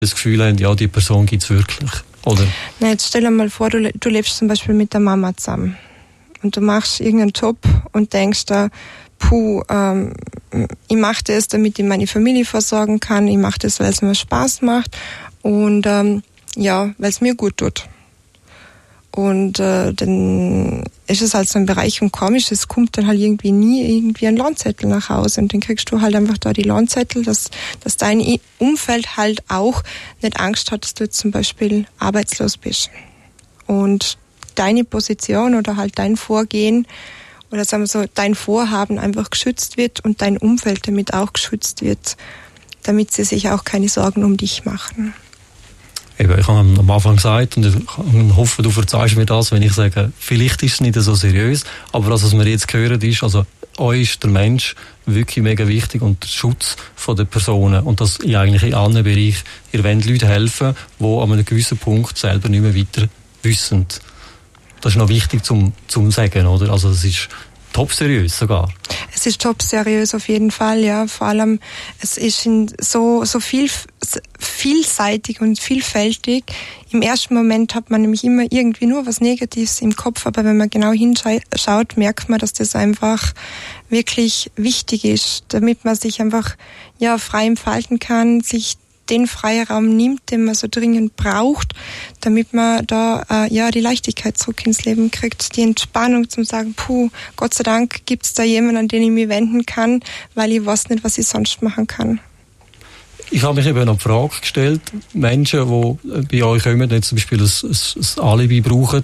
das Gefühl haben, ja, die Person gibt es wirklich, oder? Nein, jetzt stell dir mal vor, du lebst zum Beispiel mit der Mama zusammen und du machst irgendeinen Job und denkst da, ich mache das, damit ich meine Familie versorgen kann, ich mache das, weil es mir Spaß macht und weil es mir gut tut. Und dann ist es halt so ein Bereich und komisch, es kommt dann halt irgendwie nie ein Lohnzettel nach Hause und dann kriegst du halt einfach da die Lohnzettel, dass dein Umfeld halt auch nicht Angst hat, dass du jetzt zum Beispiel arbeitslos bist. Und deine Position oder halt dein Vorgehen oder sagen wir so, dein Vorhaben einfach geschützt wird und dein Umfeld damit auch geschützt wird, damit sie sich auch keine Sorgen um dich machen. Eben, ich habe am Anfang gesagt, und ich hoffe, du verzeihst mir das, wenn ich sage, vielleicht ist es nicht so seriös, aber das, was wir jetzt hören, ist, also euch ist der Mensch wirklich mega wichtig und der Schutz von der Personen und das eigentlich in allen Bereichen. Ihr wollt Leuten helfen, die an einem gewissen Punkt selber nicht mehr weiter wissen. Das ist noch wichtig zum sagen, oder? Also das ist top seriös sogar. Es ist top seriös auf jeden Fall, ja. Vor allem, es ist so vielseitig und vielfältig. Im ersten Moment hat man nämlich immer irgendwie nur was Negatives im Kopf, aber wenn man genau hinschaut, merkt man, dass das einfach wirklich wichtig ist, damit man sich einfach frei entfalten kann, sich den Freiraum nimmt, den man so dringend braucht, damit man da die Leichtigkeit zurück ins Leben kriegt, die Entspannung zum sagen, Gott sei Dank gibt es da jemanden, an den ich mich wenden kann, weil ich weiß nicht, was ich sonst machen kann. Ich habe mich eben noch die Frage gestellt, Menschen, die bei euch kommen, die zum Beispiel ein Alibi brauchen,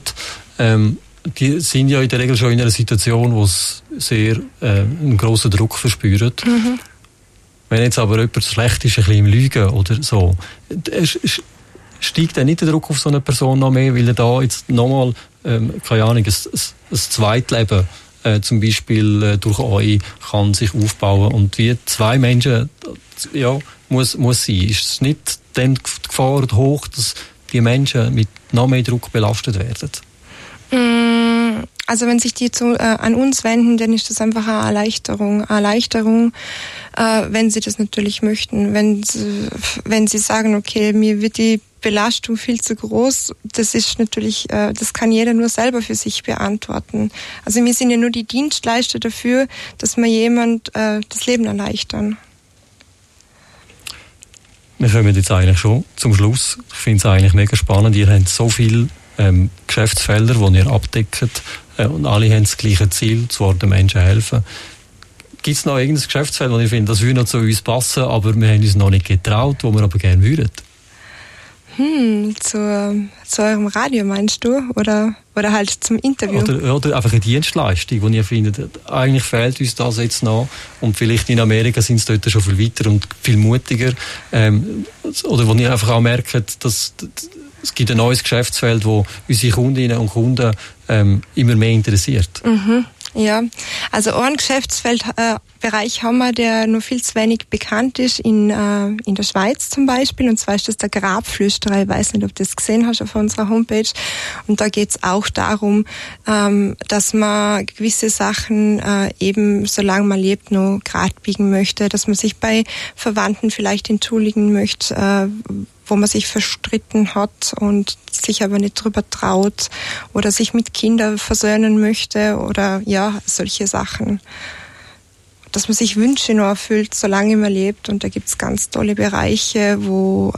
die sind ja in der Regel schon in einer Situation, wo sie sehr einen grossen Druck verspüren. Mhm. Wenn jetzt aber jemand schlecht ist, ein bisschen im Lügen oder so, steigt dann nicht der Druck auf so eine Person noch mehr, weil er da jetzt nochmal, keine Ahnung, ein Zweitleben zum Beispiel durch euch kann sich aufbauen und wie zwei Menschen muss sein. Ist es nicht dann die Gefahr hoch, dass die Menschen mit noch mehr Druck belastet werden? Also wenn sich die an uns wenden, dann ist das einfach eine Erleichterung. Wenn sie das natürlich möchten. Wenn sie sagen, okay, mir wird die Belastung viel zu groß, das ist natürlich, das kann jeder nur selber für sich beantworten. Also wir sind ja nur die Dienstleister dafür, dass wir jemand das Leben erleichtern. Wir kommen jetzt eigentlich schon zum Schluss. Ich finde es eigentlich mega spannend. Ihr habt so viele Geschäftsfelder, die ihr abdeckt und alle haben das gleiche Ziel, zwar den Menschen helfen. Gibt es noch irgendein Geschäftsfeld, wo ihr findet, das würde noch zu uns passen, aber wir haben uns noch nicht getraut, wo wir aber gerne würden? Zu eurem Radio meinst du? Oder halt zum Interview? Oder einfach eine Dienstleistung, wo ihr findet, eigentlich fehlt uns das jetzt noch und vielleicht in Amerika sind sie dort schon viel weiter und viel mutiger. Oder wo ihr einfach auch merkt, dass es gibt ein neues Geschäftsfeld, das unsere Kundinnen und Kunden immer mehr interessiert. Mhm. Ja, also einen Geschäftsfeldbereich haben wir, der nur viel zu wenig bekannt ist, in der Schweiz zum Beispiel, und zwar ist das der Grabflüsterer. Ich weiß nicht, ob du das gesehen hast auf unserer Homepage. Und da geht es auch darum, dass man gewisse Sachen eben, solange man lebt, noch gerade biegen möchte, dass man sich bei Verwandten vielleicht entschuldigen möchte, wo man sich verstritten hat und sich aber nicht drüber traut oder sich mit Kindern versöhnen möchte oder solche Sachen. Dass man sich Wünsche noch erfüllt, solange man lebt, und da gibt's ganz tolle Bereiche, wo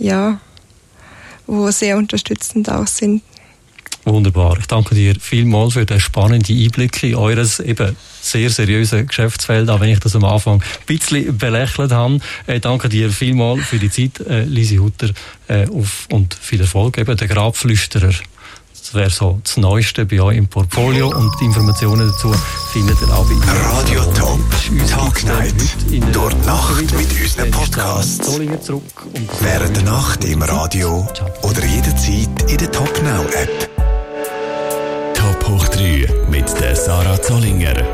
sehr unterstützend auch sind. Wunderbar. Ich danke dir vielmals für den spannenden Einblick in eures eben sehr seriöse Geschäftsfeld, auch wenn ich das am Anfang ein bisschen belächelt habe. Danke dir vielmals für die Zeit, Lisi Hutter, und viel Erfolg. Eben der Grabflüsterer. Das wäre so das Neueste bei euch im Portfolio, und die Informationen dazu findet ihr auch bei Radio Top Tag Night. Durch die Nacht mit unseren Podcasts. Während der Nacht im Radio oder jederzeit in der Top Now App. Top hoch 3 mit der Sarah Zollinger.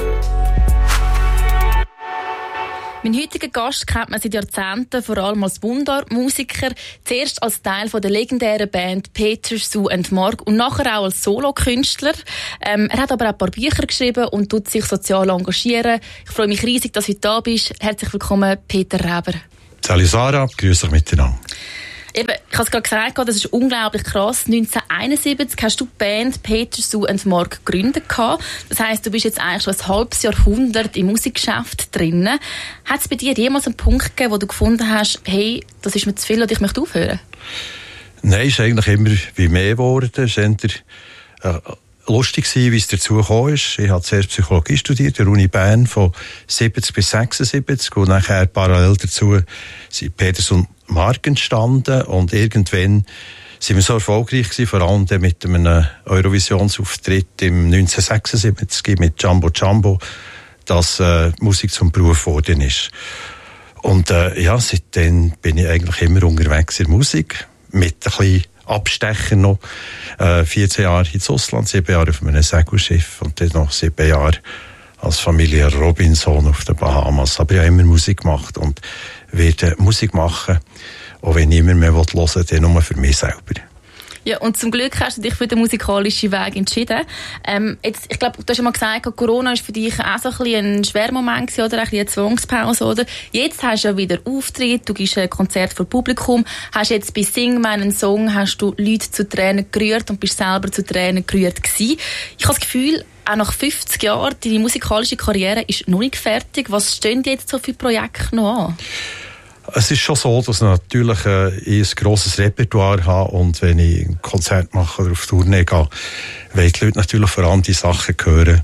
Mein heutiger Gast kennt man seit Jahrzehnten vor allem als Mundartmusiker, zuerst als Teil von der legendären Band Peter, Sue and Mark und nachher auch als Solokünstler. Er hat aber auch ein paar Bücher geschrieben und tut sich sozial engagieren. Ich freue mich riesig, dass du heute da bist. Herzlich willkommen, Peter Reber. Salut Sarah, grüß euch miteinander. Eben, ich habe es gerade gesagt, das ist unglaublich krass. 1971 hast du die Band Peter, Sue und Mark gegründet. Das heisst, du bist jetzt eigentlich schon ein halbes Jahrhundert im Musikgeschäft drin. Hat es bei dir jemals einen Punkt gegeben, wo du gefunden hast, hey, das ist mir zu viel und ich möchte aufhören? Nein, es ist eigentlich immer wie mehr geworden. Es war lustig, wie es dazu gekommen ist. Ich habe zuerst Psychologie studiert, an der Uni Bern, von 70 bis 76. Und nachher parallel dazu sind Peter und Mark entstanden. Und irgendwann sind wir so erfolgreich gewesen, vor allem mit einem Eurovisionsauftritt im 1976 mit Jumbo Jumbo, dass Musik zum Beruf geworden ist. Und seitdem bin ich eigentlich immer unterwegs in der Musik, mit ein bisschen Abstecher noch. 14 Jahre ins Ausland, 7 Jahre auf einem Segelschiff und dann noch 7 Jahre als Familie Robinson auf den Bahamas. Aber ich habe immer Musik gemacht und werde Musik machen, auch wenn niemand mehr hören will, dann nur für mich selber. Ja, und zum Glück hast du dich für den musikalischen Weg entschieden. Ich glaube, du hast ja mal gesagt, Corona war für dich auch so ein bisschen ein schwerer Moment gewesen, oder ein bisschen eine Zwangspause, oder? Jetzt hast du ja wieder Auftritt, du gibst ein Konzert vor Publikum, hast jetzt bei Sing meinen Song, hast du Leute zu Tränen gerührt und bist selber zu Tränen gerührt gewesen. Ich habe das Gefühl, auch nach 50 Jahren, deine musikalische Karriere ist noch nicht fertig. Was stehen jetzt so viele Projekte noch an? Es ist schon so, dass ich natürlich ein grosses Repertoire habe und wenn ich ein Konzert mache oder auf Tournee gehe, wollen die Leute natürlich vor allem die Sachen hören,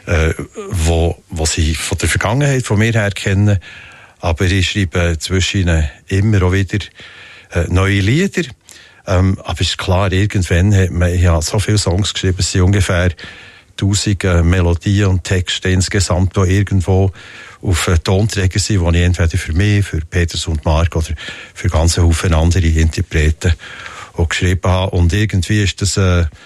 wo sie von der Vergangenheit von mir her kennen. Aber ich schreibe zwischen ihnen immer auch wieder neue Lieder. Aber es ist klar, irgendwann ich habe so viele Songs geschrieben, es sind ungefähr 1000 Melodien und Texte insgesamt, die irgendwo auf Tonträger sind, die ich entweder für mich, für Peters und Mark oder für ganze Haufen andere Interpreten auch geschrieben habe. Und irgendwie ist das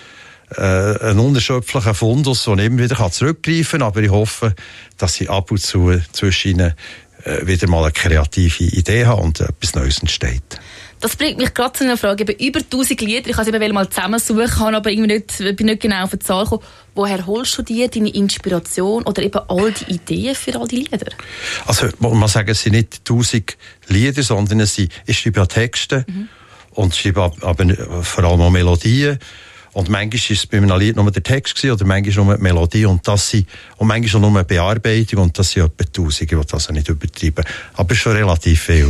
ein unerschöpflicher Fundus, den ich immer wieder zurückgreifen kann. Aber ich hoffe, dass ich ab und zu zwischen ihnen wieder mal eine kreative Idee habe und etwas Neues entsteht. Das bringt mich gerade zu einer Frage. Über 1000 Lieder, ich kann es mal zusammensuchen, habe aber irgendwie bin nicht genau auf die Zahl gekommen. Woher holst du dir deine Inspiration oder eben all die Ideen für all die Lieder? Also, man sagt, es sind nicht 1000 Lieder, sondern ich schreibe ja Texte und schreibe aber vor allem auch Melodien. Und manchmal war es bei einem Lied nur der Text gewesen, oder manchmal nur die Melodie und manchmal auch nur eine Bearbeitung und das sind etwa 1000, ich will das nicht übertreiben. Aber es ist schon relativ viel.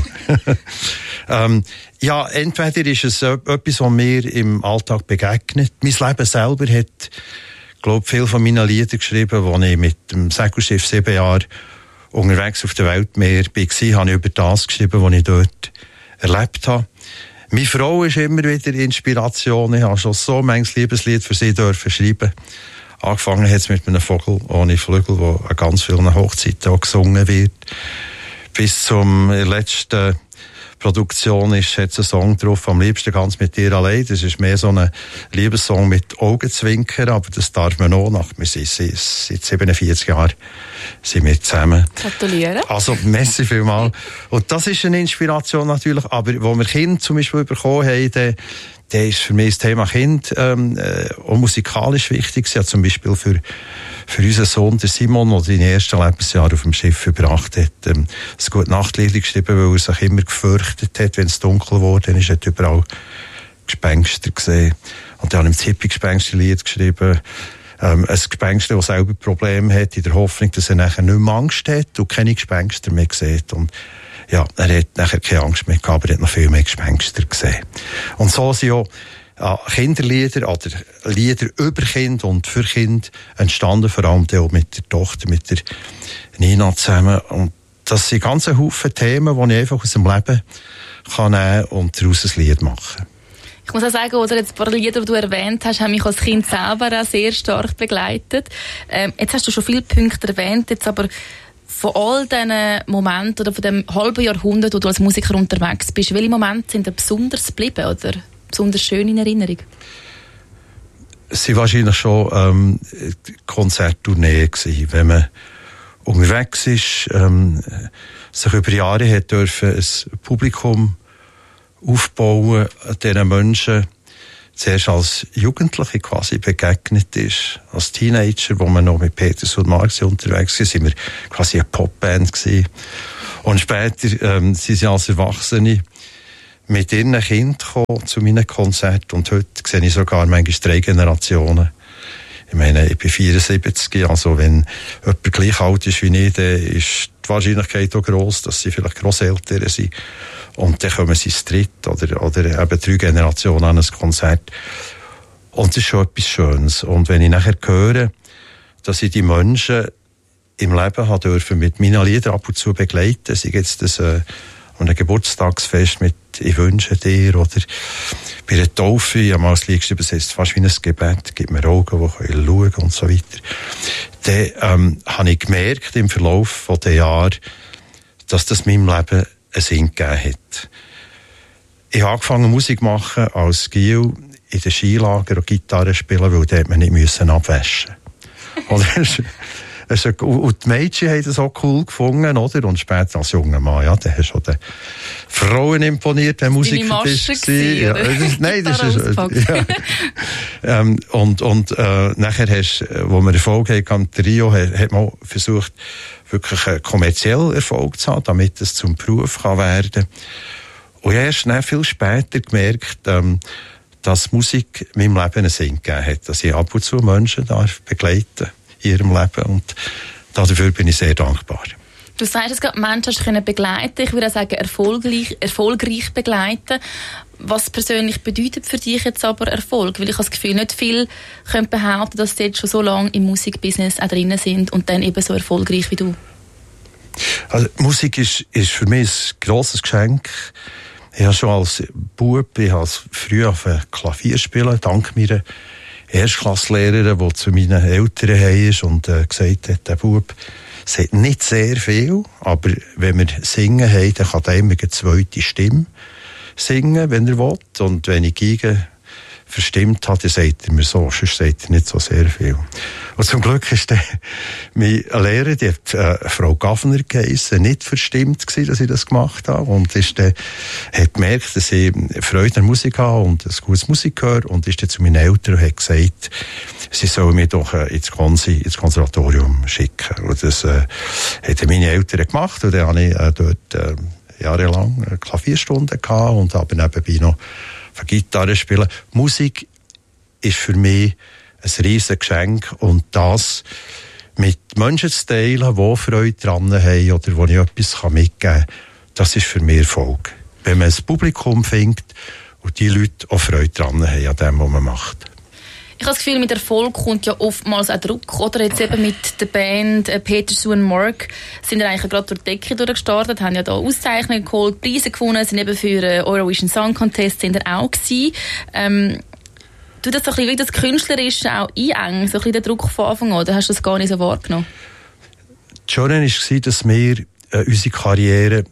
Entweder ist es etwas, was mir im Alltag begegnet. Mein Leben selber hat, glaube ich, viele von meinen Liedern geschrieben, als ich mit dem Segelschiff 7 Jahre unterwegs auf der Weltmeer war, habe ich über das geschrieben, was ich dort erlebt habe. Meine Frau ist immer wieder Inspiration. Ich habe schon so manches Liebeslied für sie dürfen schreiben. Angefangen hat es mit einem Vogel ohne Flügel, der an ganz vielen Hochzeiten auch gesungen wird. Bis zum letzten Produktion hat es einen Song drauf, am liebsten ganz mit dir allein. Das ist mehr so ein Liebessong mit Augenzwinkern, aber das darf man auch nach. Wir sind seit 47 Jahren sind wir zusammen. Gratuliere. Also, merci vielmals. Und das ist eine Inspiration natürlich, aber wo wir Kinder zum Beispiel bekommen haben, der ist für mich das Thema Kind auch musikalisch wichtig. Sie hat zum Beispiel für unseren Sohn, der Simon, der seine ersten Lebensjahre auf dem Schiff verbracht hat, ein Gute-Nacht-Lied geschrieben, weil er sich immer gefürchtet hat, wenn es dunkel wurde. Dann hat er überall Gespenster gesehen. Und dann habe ich ein Hippie-Gespenster-Lied geschrieben. Ein Gespenster, das selber Probleme hat, in der Hoffnung, dass er nachher nicht mehr Angst hat und keine Gespenster mehr sieht. Und ja, er hat nachher keine Angst mehr gehabt, aber er hat noch viel mehr Gespenster gesehen. Und so sind auch Kinderlieder oder Lieder über Kind und für Kind entstanden, vor allem auch mit der Tochter, mit der Nina zusammen. Und das sind ganze Haufen Themen, die ich einfach aus dem Leben kann nehmen und daraus ein Lied machen. Ich muss auch sagen, oder jetzt ein paar Lieder, die du erwähnt hast, haben mich als Kind selber auch sehr stark begleitet. Jetzt hast du schon viele Punkte erwähnt, jetzt aber von all diesen Momenten oder von dem halben Jahrhundert, wo du als Musiker unterwegs bist, welche Momente sind dir besonders geblieben oder besonders schön in Erinnerung? Es waren wahrscheinlich schon Konzerttourneen gewesen. Wenn man unterwegs ist, sich über Jahre hat dürfen ein Publikum aufbauen, diesen Menschen zuerst als Jugendliche quasi begegnet ist. Als Teenager, wo man noch mit Peters und Mark unterwegs waren, sind wir quasi eine Popband gewesen. Und später sind sie als Erwachsene mit ihren Kindern gekommen zu meinen Konzerten und heute sehe ich sogar manchmal 3 Generationen. Ich meine, ich bin 74, also wenn jemand gleich alt ist wie ich, dann ist die Wahrscheinlichkeit auch gross, dass sie vielleicht Grosseltern sind. Und dann kommen sie zu dritt oder eben 3 Generationen an ein Konzert. Und das ist schon etwas Schönes. Und wenn ich nachher höre, dass ich die Menschen im Leben habe dürfen mit meinen Liedern ab und zu begleiten, sei jetzt das an einem Geburtstagsfest mit «Ich wünsche dir» oder bei der Taufe, ich habe mal das Lied geschrieben, das heisst fast wie ein Gebet, «Gib mir Augen, die können schauen» und so weiter. Dann habe ich gemerkt im Verlauf der Jahre, dass das meinem Leben einen Sinn gegeben hat. Ich habe angefangen Musik zu machen als Giel in den Skilager und Gitarre spielen, weil da man nicht abwaschen musste. Und die Mädchen haben das auch cool gefunden, oder? Und später als junger Mann, ja, da hast du den Frauen imponiert, wenn Musik für dich war. Ja, nein, das ist, ja. Und nachher hast, wo wir Erfolg hatten, Trio, hat man versucht, wirklich einen kommerziellen Erfolg zu haben, damit es zum Beruf kann werden. Und ich habe erst viel später gemerkt, dass Musik meinem Leben einen Sinn gegeben hat, dass ich ab und zu Menschen begleiten in ihrem Leben und dafür bin ich sehr dankbar. Du sagst es gerade, Menschen können begleiten, ich würde auch sagen erfolgreich begleiten. Was persönlich bedeutet für dich jetzt aber Erfolg? Weil ich habe das Gefühl, nicht viele können behaupten, dass sie jetzt schon so lange im Musikbusiness auch drin sind und dann eben so erfolgreich wie du. Also Musik ist für mich ein grosses Geschenk. Ich habe schon als Bub, ich habe früh auf Klavier spielen, dank meiner Erstklasslehrerin, die zu meinen Eltern heim ist und gesagt hat, der Bub sagt nicht sehr viel, aber wenn wir singen haben, dann kann er immer eine zweite Stimme singen, wenn er will. Und wenn ich Geige verstimmt habe, dann sagt er mir so, sonst sagt er nicht so sehr viel. Und zum Glück ist meine Lehrerin, die hat Frau Gaffner geheissen, nicht verstimmt gewesen, dass ich das gemacht habe. Und hat gemerkt, dass ich Freude an Musik habe und ein gutes Musikgehör. Und ist dann zu meinen Eltern und hat gesagt, sie sollen mich doch ins Konservatorium schicken. Und das haben meine Eltern gemacht. Und dann habe ich dort jahrelang Klavierstunden gehabt und habe nebenbei noch von Gitarre spielen. Musik ist für mich ein riesiges Geschenk und das mit Menschen zu teilen, die Freude daran haben oder wo ich etwas mitgeben kann, das ist für mich Erfolg. Wenn man ein Publikum findet und die Leute auch Freude daran haben an dem, was man macht. Ich habe das Gefühl, mit Erfolg kommt ja oftmals auch Druck. Oder jetzt eben mit der Band Peter, Sue und Mark sind wir eigentlich gerade durch die Decke durchgestartet, haben ja da Auszeichnungen geholt, Preise gewonnen, sind eben für den Eurovision Song Contest sind wir auch gewesen. Du das so ein bisschen wie das Künstlerische auch einengen, so ein bisschen den Druck von Anfang an, oder hast du das gar nicht so wahrgenommen? Das Schöne war, dass wir unsere Karriere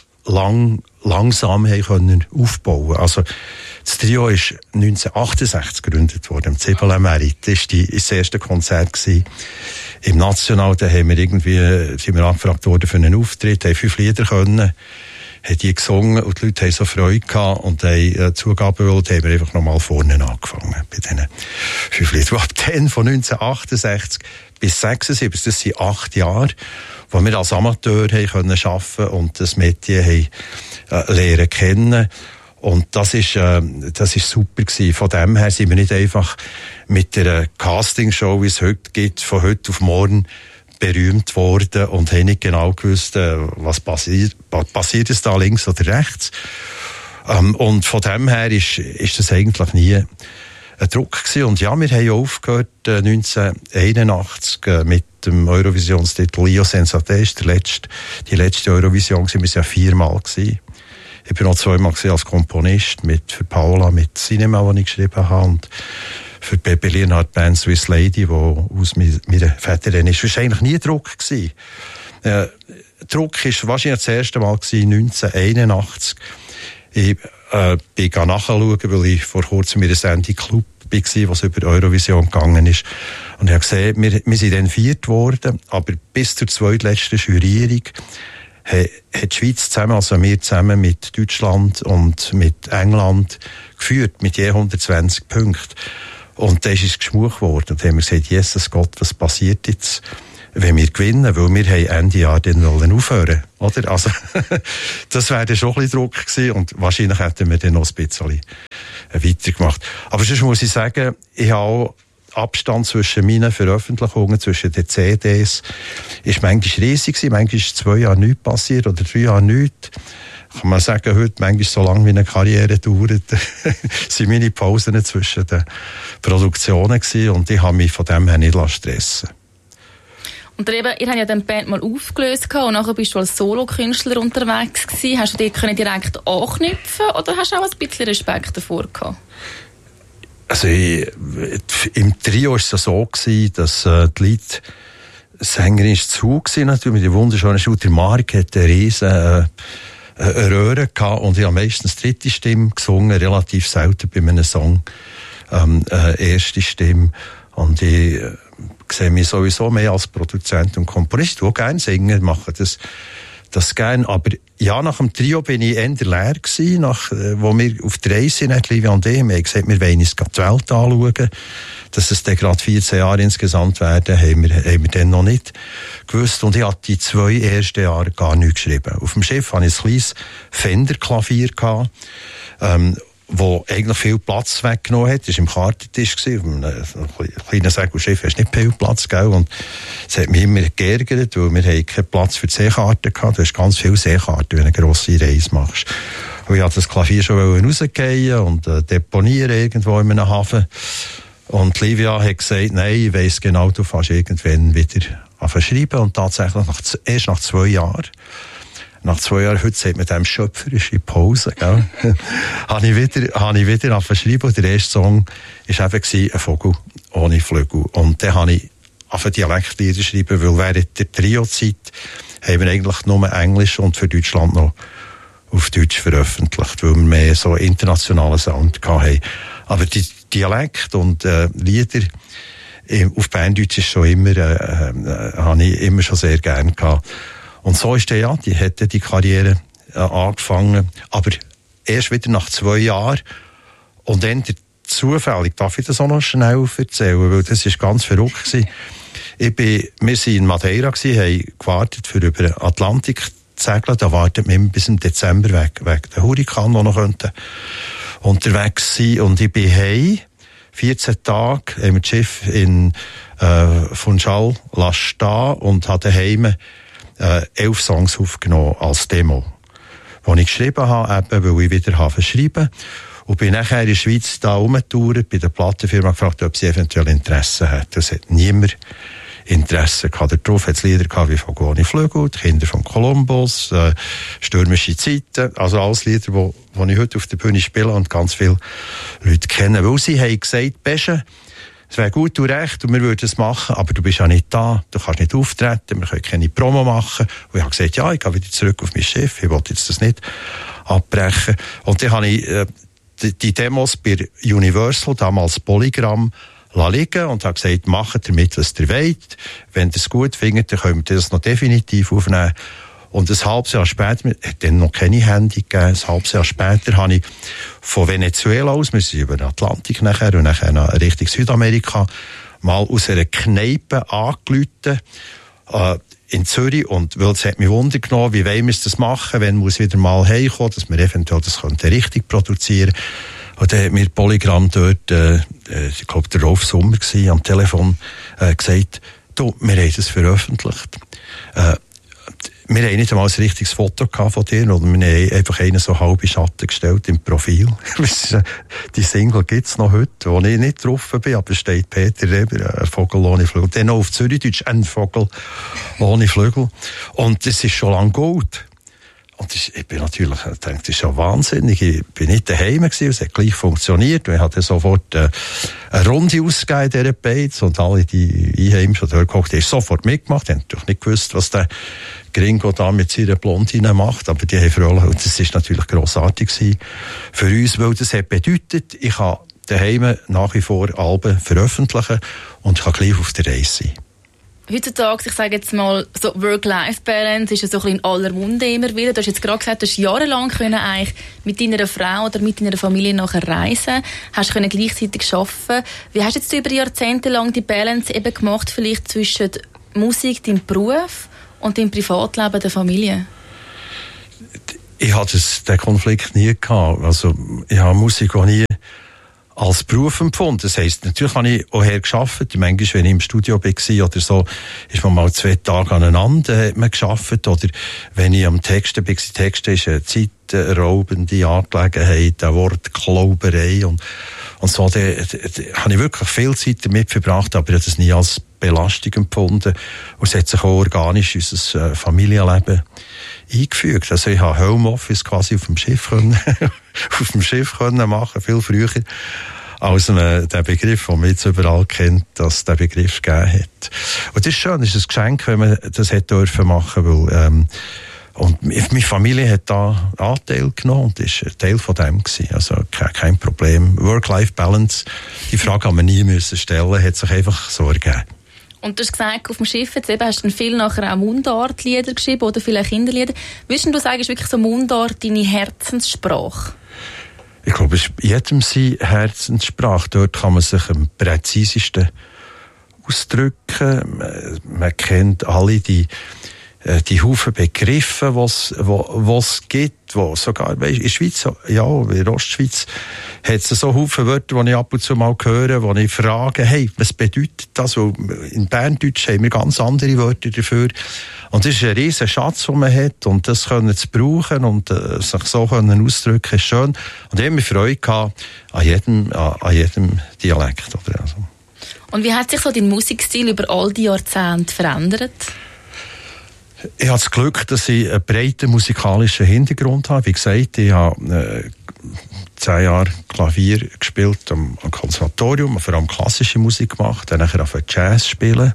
langsam haben aufbauen. Also das Trio ist 1968 gegründet worden, im Cibole Merit. Das war das erste Konzert gewesen. Im National, da sind wir angefragt worden für einen Auftritt, haben 5 Lieder können, haben die gesungen und die Leute haben so Freude gehabt und haben Zugabe gewollt, haben wir einfach nochmal vorne angefangen bei diesen 5 Liedern. Und ab dann, von 1968 bis 1976, das sind 8 Jahre, wo wir als Amateur haben arbeiten und das Metier haben lernen kennen. Und das ist super gewesen. Von dem her sind wir nicht einfach mit der Castingshow, wie es heute gibt, von heute auf morgen berühmt worden und haben nicht genau gewusst, was passiert es da links oder rechts. Und von dem her ist das eigentlich nie ein Druck gewesen. Und ja, wir haben aufgehört 1981 mit dem Eurovisionstitel Io senza te, die letzte Eurovision gewesen. Wir waren ja 4-mal gewesen. Ich war noch 2-mal als Komponist für Paula, mit Cinema, die ich geschrieben habe, und für die Berliner Band Swiss Lady, die aus meiner Väterin ist. Es war eigentlich nie Druck gewesen. Druck war wahrscheinlich das erste Mal gewesen, 1981. Ich bin nachschauen, weil ich vor kurzem in der Sendung Club war, was über Eurovision gegangen ist. Und ich habe gesehen, wir sind dann 4. geworden, aber bis zur zweitletzten Jurierung hat die Schweiz zusammen, also wir zusammen mit Deutschland und mit England geführt, mit je 120 Punkten. Und da ist es geschmucht worden. Und dann haben wir gesagt, Jesus Gott, was passiert jetzt? wenn wir gewinnen, weil wir haben Ende Jahr dann aufhören, oder? Also, das wäre dann schon ein bisschen Druck gewesen und wahrscheinlich hätten wir dann noch ein bisschen weitergemacht. Aber sonst muss ich sagen, ich habe auch Abstand zwischen meinen Veröffentlichungen, zwischen den CDs, ist manchmal riesig gewesen, manchmal ist 2 Jahre nichts passiert oder 3 Jahre nichts. Kann man sagen, heute, manchmal so lange wie eine Karriere dauert, sind meine Pausen zwischen den Produktionen gewesen und ich habe mich von dem her nicht stressen. Und ihr habt ja den Band mal aufgelöst und nachher bist du als Solokünstler unterwegs gewesen. Hast du dich direkt anknüpfen oder hast du auch ein bisschen Respekt davor gehabt? Also im Trio war es so gewesen, dass die Leadsängerin zu war, natürlich mit der wunderschönen Shooter Mark hat eine riesen Röhre gehabt und ich habe meistens dritte Stimme gesungen, relativ selten bei einem Song erste Stimme. Und ich sehe mich sowieso mehr als Produzent und Komponist. Ich will gerne singen, mache das gerne. Aber ja, nach dem Trio bin ich eher leer gewesen, wo wir auf der Reise sind, Livia und ich. Wir haben gesagt, wir wollen uns die Welt anschauen. Dass es dann gerade 14 Jahre insgesamt werden, haben wir dann noch nicht gewusst. Und ich hatte die 2 ersten Jahre gar nichts geschrieben. Auf dem Schiff hatte ich ein kleines Fender-Klavier gehabt, wo eigentlich viel Platz weggenommen hat. Das war im Kartentisch. Auf einem kleinen Segelschiff hast du nicht viel Platz, gell? Und es hat mich immer geärgert, weil wir haben keinen Platz für die Seekarten gehabt. Du hast ganz viele Seekarten, wenn du eine grosse Reise machst. Und ich wollte das Klavier schon rausgehen und deponieren irgendwo in einem Hafen. Und Livia hat gesagt, nein, ich weiss genau, du fährst irgendwann wieder schreiben. Und tatsächlich, erst nach 2 Jahren, heute sagt man dem schöpferische Pause, gell? habe ich wieder schreiben. Und der erste Song war eben ein Vogel ohne Flügel. Und dann habe ich Dialektlieder schreiben, weil während der Trio-Zeit haben wir eigentlich nur Englisch und für Deutschland noch auf Deutsch veröffentlicht, weil wir mehr so internationalen Sound hatten. Aber die Dialekt und Lieder auf Berndeutsch ist schon immer, habe ich immer schon sehr gern gehabt. Und so ist die hätte die Karriere angefangen, aber erst wieder nach 2 Jahren. Und dann zufällig, darf ich das auch noch schnell erzählen, weil das ist ganz verrückt gewesen. Wir waren in Madeira, haben gewartet für über den Atlantik zu segeln. Da wartet man immer bis im Dezember wegen der Hurrikan, die noch unterwegs sein. Und ich bin heim. 14 Tage haben wir das Schiff in Funchal stehen und habe daheim 11 Songs aufgenommen als Demo, die ich geschrieben habe, eben, weil ich wieder schreiben. Und bin nachher in der Schweiz da rumgetourt, bei der Plattenfirma gefragt, ob sie eventuell Interesse hat. Es hat niemand Interesse gehabt. Darauf hat es Lieder gehabt wie von Goni Flügel, die Kinder von Kolumbus, Stürmische Zeiten, also alles Lieder, die ich heute auf der Bühne spiele und ganz viele Leute kennen. Weil sie haben gesagt, Besche, es wäre gut, du recht, und wir würden es machen, aber du bist ja nicht da, du kannst nicht auftreten, wir können keine Promo machen. Und ich habe gesagt, ja, ich gehe wieder zurück auf mein Schiff, ich wollte jetzt das nicht abbrechen. Und dann habe ich die Demos bei Universal, damals Polygram, liegen und habe gesagt, macht damit, was ihr wollt. Wenn ihr es gut findet, dann können wir das noch definitiv aufnehmen. Und ein halbes Jahr später, hat dann noch keine Handy gegeben, ein halbes Jahr später habe ich von Venezuela aus, wir sind über den Atlantik nachher und nachher nach Richtung Südamerika, mal aus einer Kneipe angerufen, in Zürich, und weil es hat mich Wunder genommen, wie wollen wir das machen, wenn muss wieder mal heimkommen, dass wir eventuell das richtig produzieren. Und dann hat mir Polygram dort, ich glaube, der Rolf Sommer war am Telefon, gesagt, du, wir haben das veröffentlicht. Wir haben nicht einmal ein richtiges Foto von dir, oder wir haben einfach einen so halb in Schatten gestellt im Profil. Die Single gibt's noch heute, wo ich nicht drauf bin, aber es steht Peter Reber, ein Vogel ohne Flügel. Dann noch auf Zürichdeutsch, ein Vogel ohne Flügel. Und das ist schon lange gut. Und ich bin natürlich, ich denke, das ist ja wahnsinnig. Ich bin nicht daheim gewesen, es hat gleich funktioniert. Ich hatte sofort eine Runde ausgegeben in dieser Beiz, und alle die Einheimischen, die dort gekocht haben, sofort mitgemacht. Die haben natürlich nicht gewusst, was der Gringo da mit seiner Blondine macht, aber die haben fröhlich, und das ist natürlich grossartig gewesen für uns, weil das hat bedeutet, ich kann daheim nach wie vor Alben veröffentlichen und ich kann gleich auf der Reise sein. Heutzutage, ich sage jetzt mal, so Work-Life-Balance ist ja so ein bisschen in aller Munde immer wieder. Du hast jetzt gerade gesagt, du hast jahrelang eigentlich mit deiner Frau oder mit deiner Familie nachher reisen, hast gleichzeitig arbeiten. Wie hast du jetzt über Jahrzehnte lang die Balance eben gemacht, vielleicht zwischen Musik dein Beruf und dein Privatleben der Familie? Ich hatte den Konflikt nie gehabt. Also, ich habe Musik auch nie als Beruf empfunden. Das heisst, natürlich habe ich auch gearbeitet. Manchmal, wenn ich im Studio war oder so, ist man mal 2 Tage aneinander, hat man gearbeitet. Oder wenn ich am Texten war, Texte ist eine zeitraubende Angelegenheit, eine Wortklauberei und so, da habe ich wirklich viel Zeit damit verbracht, aber ich habe das nie als Belastung empfunden. Und es hat sich auch organisch in unser Familienleben eingefügt. Also ich habe Homeoffice quasi auf dem Schiff können machen, viel früher, als der Begriff, den man jetzt überall kennt, dass der Begriff gegeben hat. Und das ist schön, das ist ein Geschenk, wenn man das hätte dürfen machen, weil, und meine Familie hat da Anteil genommen und ist ein Teil von dem gewesen. Also kein Problem. Work-Life-Balance, die Frage haben wir nie müssen stellen, hat sich einfach so ergeben. Und du hast gesagt, auf dem Schiff jetzt eben hast du viel nachher auch Mundartlieder geschrieben oder vielleicht Kinderlieder. Würdest du sagen, ist wirklich so Mundart deine Herzenssprache? Ich glaube, es ist jedem seine Herzenssprache. Dort kann man sich am präzisesten ausdrücken. Man kennt alle die Haufen Begriffe, was gibt, wo sogar, weißt, in der Schweiz, ja, in der Ostschweiz, hat es so Haufen Wörter, die ich ab und zu mal höre, wo ich frage, hey, was bedeutet das? Weil in Berndeutsch haben wir ganz andere Wörter dafür. Und das ist ein riesen Schatz, den man hat, und das können zu brauchen und sich so können ausdrücken, ist schön. Und ich habe mir Freude gehabt an jedem Dialekt. Oder also. Und wie hat sich so dein Musikstil über all die Jahrzehnte verändert? Ich habe das Glück, dass ich einen breiten musikalischen Hintergrund habe. Wie gesagt, ich habe 10 Jahre Klavier gespielt am Konservatorium, vor allem klassische Musik gemacht, dann nachher auf Jazz spielen.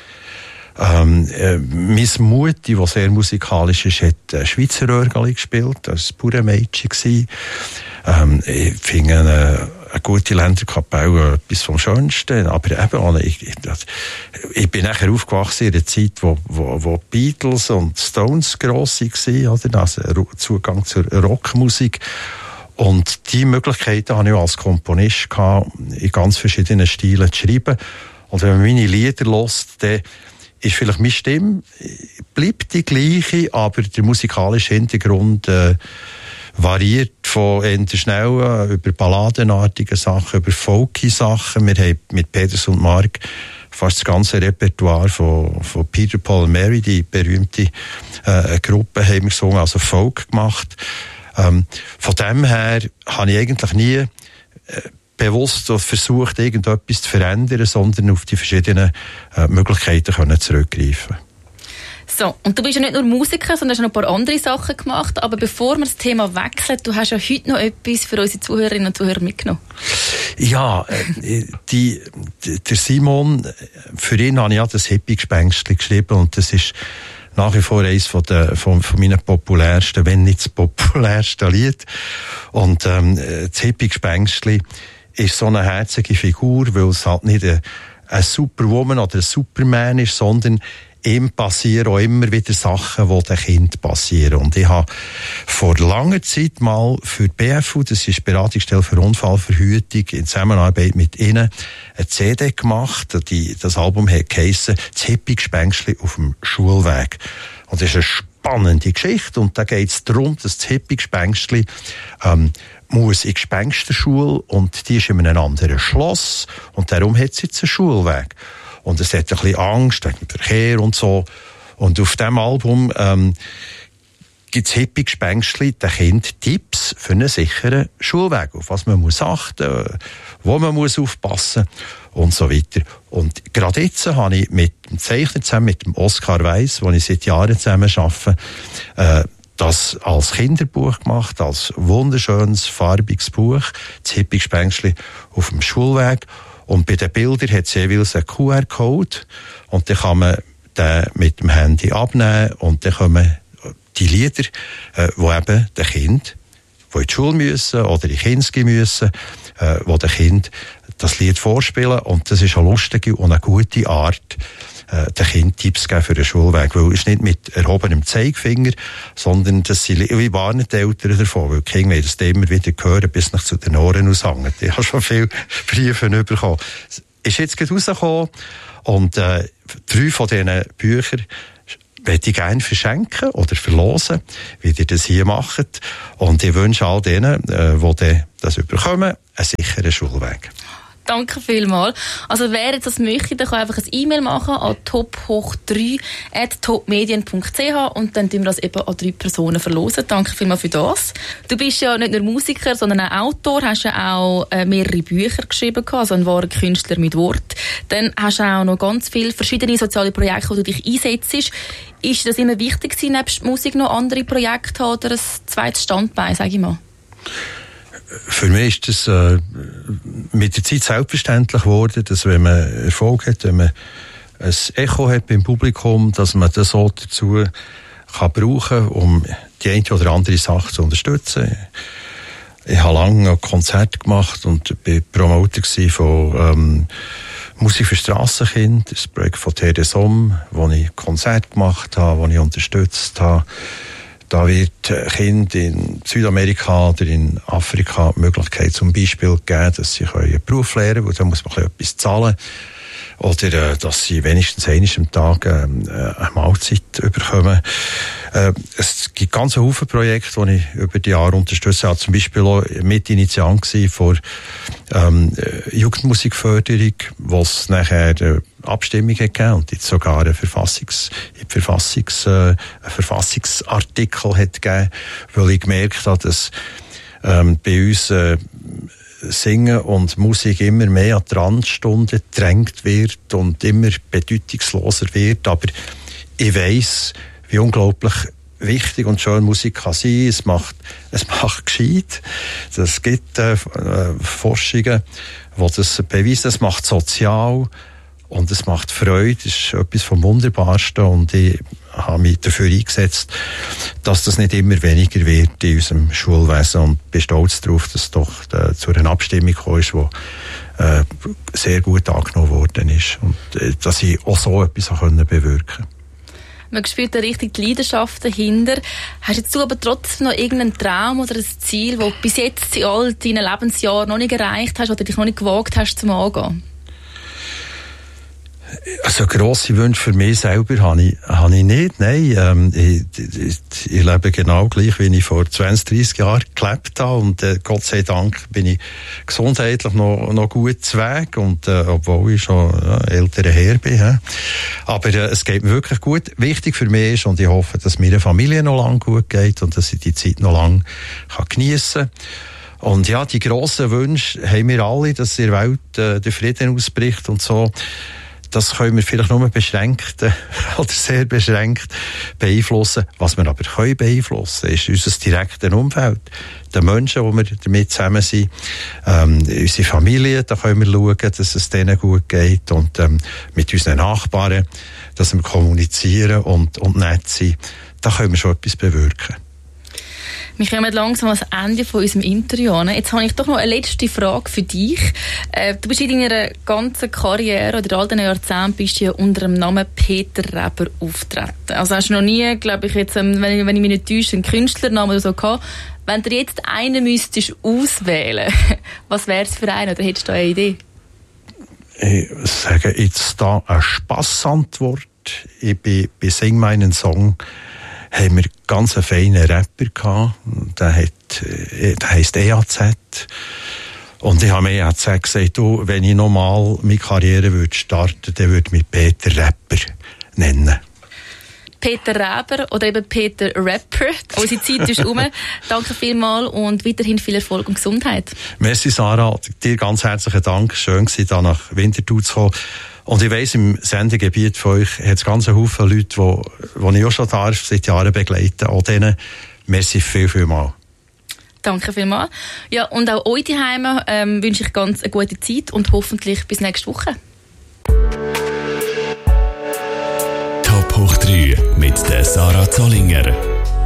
Meine Mutti, die sehr musikalisch ist, hat Schweizer Rörgeli gespielt, das war ein Bauernmädchen. Ich finde eine gute Länderkapelle etwas vom Schönsten, aber eben, ich bin nachher aufgewachsen in einer Zeit, wo Beatles und Stones gross waren, oder? Also Zugang zur Rockmusik. Und die Möglichkeiten hatte ich auch als Komponist gehabt, in ganz verschiedenen Stilen zu schreiben. Und wenn man meine Lieder hört, dann ist vielleicht meine Stimme, bleibt die gleiche, aber der musikalische Hintergrund variiert von eher schnellen über balladenartige Sachen, über folky Sachen. Wir haben mit Peters und Mark fast das ganze Repertoire von Peter, Paul und Mary, die berühmte Gruppe, haben wir gesungen, also Folk gemacht. Von dem her habe ich eigentlich nie bewusst versucht, irgendetwas zu verändern, sondern auf die verschiedenen Möglichkeiten zurückgreifen. So, und du bist ja nicht nur Musiker, sondern hast noch ein paar andere Sachen gemacht. Aber bevor wir das Thema wechseln, du hast ja heute noch etwas für unsere Zuhörerinnen und Zuhörer mitgenommen. Ja, der Simon, für ihn habe ich ja das Hippie-Gespenstchen geschrieben, und das ist nach wie vor eines von meinen populärsten, wenn nicht das populärste Lied. Und das Hippie-Gespenstchen ist so eine herzige Figur, weil es halt nicht eine Superwoman oder ein Superman ist, sondern ihm passieren auch immer wieder Sachen, die den Kindern passieren. Und ich habe vor langer Zeit mal für die BFU, das ist die Beratungsstelle für Unfallverhütung, in Zusammenarbeit mit ihnen, eine CD gemacht. Das Album hat geheissen «Das Hippie-Gespenstchen auf dem Schulweg». Und das ist eine spannende Geschichte. Und da geht es darum, dass das Hippie-Gespenstchen muss in die Gespensterschule, und die ist in einem anderen Schloss, und darum hat es jetzt einen Schulweg. Und es hat ein bisschen Angst wegen dem Verkehr und so. Und auf diesem Album gibt es Hippie-Gespenstchen den Kindern Tipps für einen sicheren Schulweg, auf was man muss achten, wo man muss aufpassen und so weiter. Und gerade jetzt habe ich mit dem Zeichner zusammen, mit dem Oskar Weiss, wo ich seit Jahren zusammen arbeite, das als Kinderbuch gemacht, als wunderschönes, farbiges Buch, das Hippie-Gespenstchen auf dem Schulweg. Und bei den Bildern hat es jeweils einen QR-Code, und dann kann man den mit dem Handy abnehmen, und dann kommen die Lieder, wo eben den Kindern, die in die Schule müssen oder in die Kinski müssen, wo den Kindern das Lied vorspielen. Und das ist eine lustige und eine gute Art, den Kindern Tipps geben für den Schulweg. Weil es ist nicht mit erhobenem Zeigefinger, sondern das sind, wie warnen die Eltern davon, weil die Kinder das immer wieder hören, bis nicht zu den Ohren aushängen. Ich habe schon viele Briefe bekommen. Ist jetzt gerade rausgekommen, und 3 von diesen Büchern möchte ich gerne verschenken oder verlosen, wie ihr das hier macht. Und ich wünsche all denen, die das bekommen, einen sicheren Schulweg. Danke vielmals. Also wer jetzt das möchte, der kann einfach ein E-Mail machen an top3@topmedien.ch und dann tun wir das eben an 3 Personen verlosen. Danke vielmals für das. Du bist ja nicht nur Musiker, sondern auch Autor, hast ja auch mehrere Bücher geschrieben, also ein wahrer Künstler mit Wort. Dann hast du auch noch ganz viele verschiedene soziale Projekte, wo du dich einsetzt. Ist das immer wichtig gewesen, nebst Musik noch andere Projekte zu haben oder ein zweites Standbein, sage ich mal? Für mich ist das mit der Zeit selbstverständlich geworden, dass wenn man Erfolg hat, wenn man ein Echo hat beim Publikum, dass man das so dazu kann brauchen, um die eine oder andere Sache zu unterstützen. Ich habe lange Konzerte gemacht und war Promoter von Musik für Strassenkinder, das Projekt von Terre des Hommes, wo ich Konzerte gemacht habe, wo ich unterstützt habe. Da wird Kindern in Südamerika oder in Afrika die Möglichkeit zum Beispiel geben, dass sie einen Beruf lernen können, weil da muss man etwas zahlen. Oder dass sie wenigstens einmal am Tag eine Mahlzeit bekommen. Es gibt ganz viele Projekte, die ich über die Jahre unterstütze. Ich war zum Beispiel auch Mitinitiant von Jugendmusikförderung, wo es nachher eine Abstimmung gegeben und jetzt sogar einen Verfassungsartikel hat gegeben, weil ich gemerkt habe, dass bei uns Singen und Musik immer mehr an die Randstunden gedrängt wird und immer bedeutungsloser wird. Aber ich weiss, wie unglaublich wichtig und schön Musik kann sein. Es macht gescheit. Es gibt Forschungen, die das beweisen. Es macht sozial und es macht Freude. Das ist etwas vom Wunderbarsten und ich habe mich dafür eingesetzt, dass das nicht immer weniger wird in unserem Schulwesen und bin stolz darauf, dass es doch zu einer Abstimmung gekommen ist, die sehr gut angenommen worden ist und dass ich auch so etwas bewirken konnte. Man spürt da richtig die Leidenschaft dahinter. Hast jetzt du aber trotzdem noch irgendeinen Traum oder ein Ziel, das du bis jetzt in all deinen Lebensjahren noch nicht erreicht hast oder dich noch nicht gewagt hast zum Angehen? Also grosse Wünsche für mich selber habe ich nicht. Nein, ich lebe genau gleich, wie ich vor 20, 30 Jahren gelebt habe. Und Gott sei Dank bin ich gesundheitlich noch gut zu Weg. Und obwohl ich schon älterer Herr bin. Aber es geht mir wirklich gut. Wichtig für mich ist, und ich hoffe, dass meiner Familie noch lange gut geht und dass ich die Zeit noch lange geniessen kann. Und ja, die grossen Wünsche haben wir alle, dass in der Welt der Frieden ausbricht und so. Das können wir vielleicht nur beschränkt oder sehr beschränkt beeinflussen. Was wir aber können beeinflussen, ist unser direktes Umfeld. Die Menschen, die wir damit zusammen sind, unsere Familie, da können wir schauen, dass es denen gut geht und mit unseren Nachbarn, dass wir kommunizieren und nett sind. Da können wir schon etwas bewirken. Wir kommen langsam ans Ende von unserem Interview. Jetzt habe ich doch noch eine letzte Frage für dich. Du bist in deiner ganzen Karriere oder in all diesen Jahrzehnten bist du ja unter dem Namen Peter Reber auftreten. Also hast du noch nie, glaube ich, jetzt, wenn ich mich nicht täusche, einen Künstlernamen oder so gehabt. Wenn du jetzt einen müsstest auswählen, was wäre es für einen oder hättest du da eine Idee? Ich sage jetzt da eine Spassantwort. Bei Sing meinen Song haben wir ganz einen feinen Rapper gehabt. Der heisst EAZ. Und ich habe mir EAZ gesagt, du, wenn ich nochmal meine Karriere starten würde, dann würde ich mich Peter Rapper nennen. Peter Reber oder eben Peter Rapper. Unsere Zeit ist um. Danke vielmals und weiterhin viel Erfolg und Gesundheit. Merci Sarah, dir ganz herzlichen Dank. Schön gewesen, da nach Winterthur zu kommen. Und ich weiss, im Sendegebiet von euch hat es ganz einen Haufen Leute, die ich auch schon seit Jahren begleiten. Auch denen merci viel mal. Danke vielmals. Ja, und auch euch daheim wünsche ich ganz eine gute Zeit und hoffentlich bis nächste Woche. Top hoch 3 mit der Sarah Zollinger.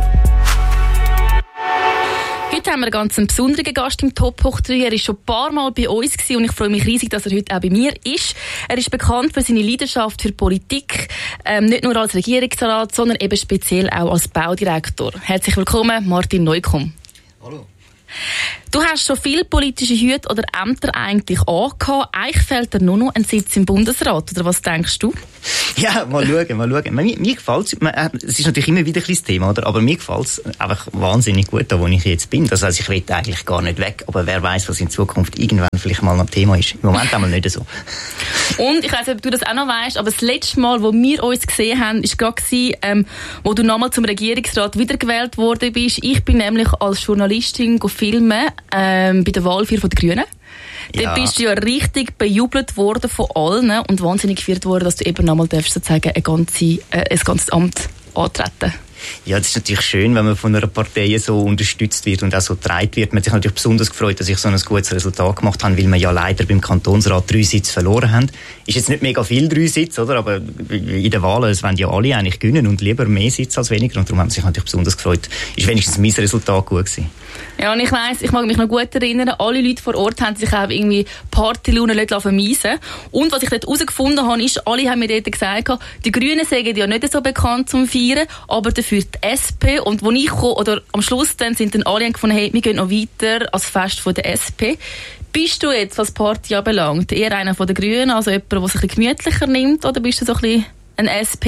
Heute haben wir einen ganz besonderen Gast im Top hoch 3. Er war schon ein paar Mal bei uns und ich freue mich riesig, dass er heute auch bei mir ist. Er ist bekannt für seine Leidenschaft für Politik, nicht nur als Regierungsrat, sondern eben speziell auch als Baudirektor. Herzlich willkommen, Martin Neukomm. Hallo. Du hast schon viele politische Hüte oder Ämter eigentlich angehabt. Eigentlich fehlt dir nur noch ein Sitz im Bundesrat. Oder was denkst du? Ja, mal schauen. Mir gefällt es ist natürlich immer wieder ein kleines Thema, oder? Aber mir gefällt es einfach wahnsinnig gut, da wo ich jetzt bin. Das heisst, ich will eigentlich gar nicht weg. Aber wer weiß, was in Zukunft irgendwann vielleicht mal ein Thema ist. Im Moment einmal nicht so. Und ich weiss nicht, ob du das auch noch weißt, aber das letzte Mal, wo wir uns gesehen haben, war gerade, wo du nochmal zum Regierungsrat wiedergewählt worden bist. Ich bin nämlich als Journalistin filmen bei der Wahlfeier der Grünen. Ja. Dort bist du ja richtig bejubelt worden von allen und wahnsinnig gefeiert worden, dass du eben nochmal sozusagen ein ganzes Amt antreten. Ja, das ist natürlich schön, wenn man von einer Partei so unterstützt wird und auch so getragen wird. Man hat sich natürlich besonders gefreut, dass ich so ein gutes Resultat gemacht habe, weil wir ja leider beim Kantonsrat 3 Sitze verloren haben. Ist jetzt nicht mega viel 3 Sitze, oder? Aber in den Wahlen, es wollen ja alle eigentlich gewinnen und lieber mehr Sitze als weniger. Und darum haben sie sich natürlich besonders gefreut. Ist wenigstens mein Resultat gut gewesen. Ja, und ich weiss, ich mag mich noch gut erinnern, alle Leute vor Ort haben sich auch irgendwie Partylaune vermeisen. Und was ich dort herausgefunden habe, ist, alle haben mir dort gesagt, die Grünen sagen ja nicht so bekannt zum Feiern, aber dafür die SP. Und wo ich komme, oder am Schluss dann sind dann alle gefunden, hey, wir gehen noch weiter als Fest von der SP. Bist du jetzt, was Party anbelangt, eher einer von den Grünen, also jemand, der sich ein bisschen gemütlicher nimmt, oder bist du so ein bisschen ein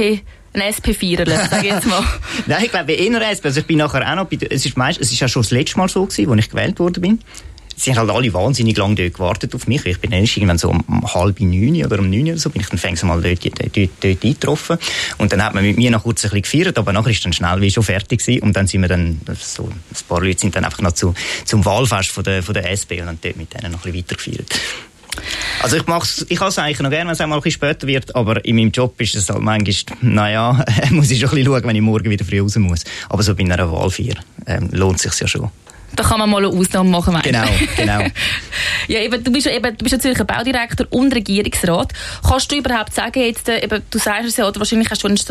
SP-Feierler, sag ich jetzt mal? Nein, ich glaube, eher SP. Also ich bin nachher auch noch es ist ja schon das letzte Mal so gewesen, als ich gewählt worden bin. Sie haben halt alle wahnsinnig lange dort gewartet auf mich. Ich bin erst irgendwann so um 8:30 oder um 9 oder so, bin ich dann fängst mal dort eingetroffen. Und dann hat man mit mir noch kurz ein bisschen gefeiert, aber nachher ist dann schnell wie schon fertig gewesen. Und dann sind wir dann, so, ein paar Leute sind dann einfach noch zum Wahlfest von der SP und dann dort mit denen noch ein bisschen weiter gefeiert. Also ich habe es eigentlich noch gerne, wenn es einmal ein bisschen später wird, aber in meinem Job ist es halt manchmal, muss ich schon ein bisschen schauen, wenn ich morgen wieder früh raus muss. Aber so bei einer Wahlfeier lohnt es sich ja schon. Da kann man mal eine Ausnahme machen, meinst du? Genau. Ja, eben, du bist natürlich ein Baudirektor und Regierungsrat. Kannst du überhaupt sagen, jetzt, du sagst es ja, oder wahrscheinlich hast du einen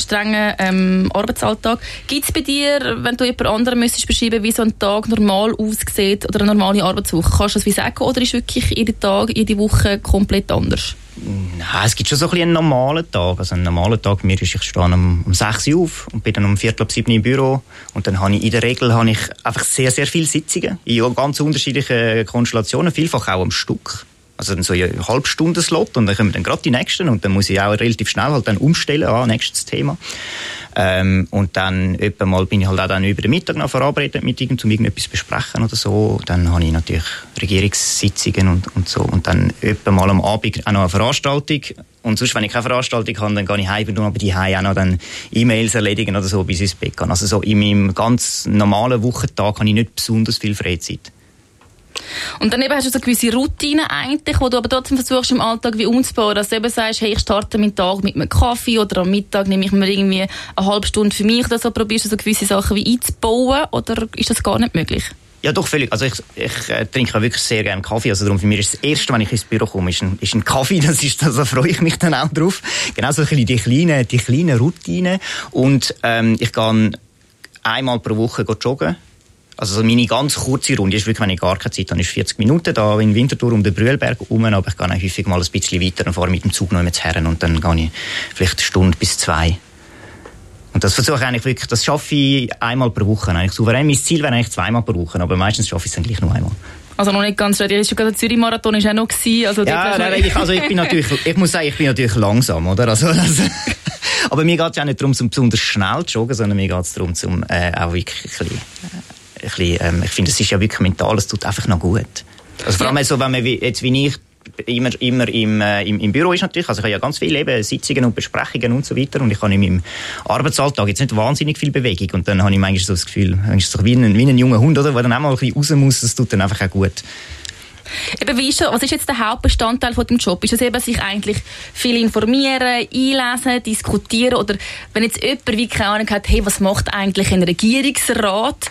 strengen Arbeitsalltag. Gibt es bei dir, wenn du jemand anderem müsstest beschreiben, wie so ein Tag normal aussieht oder eine normale Arbeitswoche, kannst du das wie sagen, oder ist wirklich jeden Tag, jede Woche komplett anders? Nein, es gibt schon so ein bisschen einen normalen Tag. Also einen normalen Tag, ich stehe um 6 Uhr auf und bin dann um 6:45 im Büro. Und dann habe ich in der Regel einfach sehr, sehr viele Sitzungen in ganz unterschiedlichen Konstellationen, vielfach auch am Stück. Also dann so einen Halbstunden-Slot und dann kommen dann gerade die nächsten und dann muss ich auch relativ schnell halt dann umstellen, nächstes Thema. Und dann etwa mal bin ich halt auch dann über den Mittag noch verabredet mit irgendetwas besprechen oder so. Dann habe ich natürlich Regierungssitzungen und so. Und dann etwa mal am Abend auch noch eine Veranstaltung. Und sonst, wenn ich keine Veranstaltung habe, dann gehe ich heim und aber die heim auch noch dann E-Mails erledigen oder so, bis ich ins Bett kann. Also so in meinem ganz normalen Wochentag habe ich nicht besonders viel Freizeit. Und dann eben hast du so gewisse Routinen eigentlich, wo du aber trotzdem versuchst im Alltag wie umzubauen, dass du eben sagst, hey, ich starte meinen Tag mit einem Kaffee oder am Mittag nehme ich mir irgendwie eine halbe Stunde für mich oder so, probierst du so gewisse Sachen wie einzubauen oder ist das gar nicht möglich? Ja, doch, völlig. Also ich trinke wirklich sehr gerne Kaffee. Also darum für mich ist das Erste, wenn ich ins Büro komme, ist ein Kaffee. Da freue ich mich dann auch drauf. Genau so ein bisschen die kleinen Routinen. Und ich gehe einmal pro Woche joggen. Also so meine ganz kurze Runde ist wirklich, wenn ich gar keine Zeit habe, ist 40 Minuten da in Winterthur um den Brühlberg herum, aber ich gehe auch häufig mal ein bisschen weiter und fahre mit dem Zug noch zu Herren und dann gehe ich vielleicht 1 Stunde bis 2. Und das versuche ich eigentlich wirklich, das schaffe ich einmal pro Woche. Eigentlich souverän. Mein Ziel wäre eigentlich 2-mal pro Woche, aber meistens schaffe ich es dann gleich nur einmal. Also noch nicht ganz ready. Der Zürich-Marathon ist auch noch gewesen. Also ich muss sagen, ich bin natürlich langsam, oder? Also, aber mir geht es ja nicht darum, besonders schnell zu joggen, sondern mir geht es darum, auch wirklich ich finde, es ist ja wirklich mental, es tut einfach noch gut. Also vor allem so, wenn man jetzt wie ich immer im Büro ist natürlich, also ich habe ja ganz viele Sitzungen und Besprechungen und so weiter und ich habe in meinem Arbeitsalltag jetzt nicht wahnsinnig viel Bewegung und dann habe ich manchmal so das Gefühl, so wie ein junger Hund, oder, der dann auch mal ein bisschen raus muss, das tut dann einfach auch gut. Eben, was ist jetzt der Hauptbestandteil von dem Job? Ist es eben, sich eigentlich viel informieren, einlesen, diskutieren oder wenn jetzt jemand wie keine Ahnung hat, hey, was macht eigentlich ein Regierungsrat?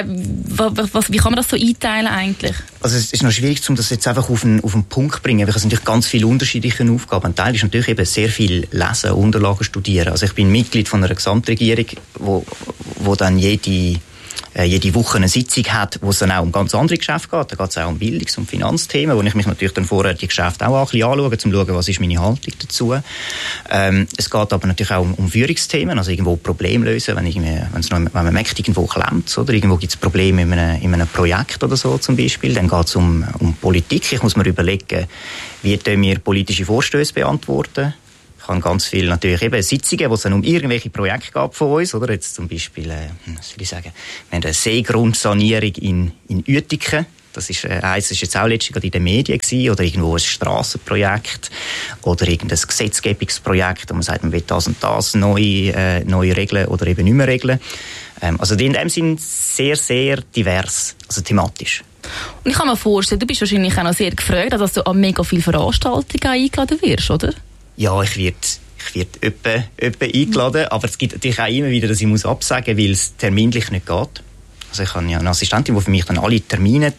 Wie kann man das so einteilen eigentlich? Also es ist noch schwierig, um das jetzt einfach auf den Punkt zu bringen, weil es natürlich ganz viele unterschiedliche Aufgaben. Ein Teil ist natürlich eben sehr viel lesen, Unterlagen studieren. Also ich bin Mitglied von einer Gesamtregierung, wo dann jede jede Woche eine Sitzung hat, wo es dann auch um ganz andere Geschäfte geht. Da geht es auch um Bildungs- und Finanzthemen, wo ich mich natürlich dann vorher die Geschäfte auch ein bisschen anschaue, um zu schauen, was ist meine Haltung dazu. Es geht aber natürlich auch um Führungsthemen, also irgendwo Probleme lösen, wenn man merkt, irgendwo klemmt, oder irgendwo gibt es Probleme in einem Projekt oder so zum Beispiel. Dann geht es um Politik. Ich muss mir überlegen, wie wir politische Vorstöße beantworten. Ich habe ganz viele natürlich eben Sitzungen, wo es dann um irgendwelche Projekte gab von uns, oder? Jetzt zum Beispiel, was soll ich sagen, wir haben eine Seegrundsanierung in Uetiken. Das ist jetzt auch letztens gerade in den Medien gewesen, oder irgendwo ein Strassenprojekt oder irgendein Gesetzgebungsprojekt, wo man sagt, man will das und das neue regeln oder eben nicht mehr regeln. Also in dem Sinn sehr, sehr divers, also thematisch. Und ich kann mir vorstellen, du bist wahrscheinlich auch noch sehr gefreut, dass du an mega viele Veranstaltungen eingeladen wirst, oder? Ja, ich werde öppe eingeladen, aber es gibt natürlich auch immer wieder, dass ich absagen muss, weil es terminlich nicht geht. Also ich habe ja eine Assistentin, die für mich dann alle Termine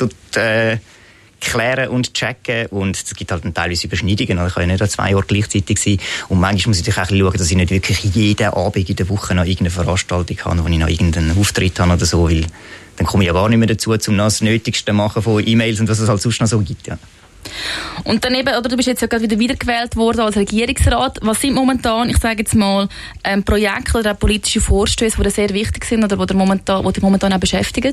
klären und checken, und es gibt halt dann teilweise Überschneidungen. Ich kann ja nicht an 2 Orten gleichzeitig sein, und manchmal muss ich natürlich auch schauen, dass ich nicht wirklich jeden Abend in der Woche noch irgendeine Veranstaltung habe, wo ich noch irgendeinen Auftritt habe oder so, weil dann komme ich ja gar nicht mehr dazu, um das Nötigste zu machen von E-Mails und was es halt sonst noch so gibt, ja. Und dann eben, oder du bist jetzt ja gerade wieder wiedergewählt worden als Regierungsrat. Was sind momentan, ich sage jetzt mal, Projekte oder auch politische Vorstöße, die sehr wichtig sind oder die dich momentan auch beschäftigen?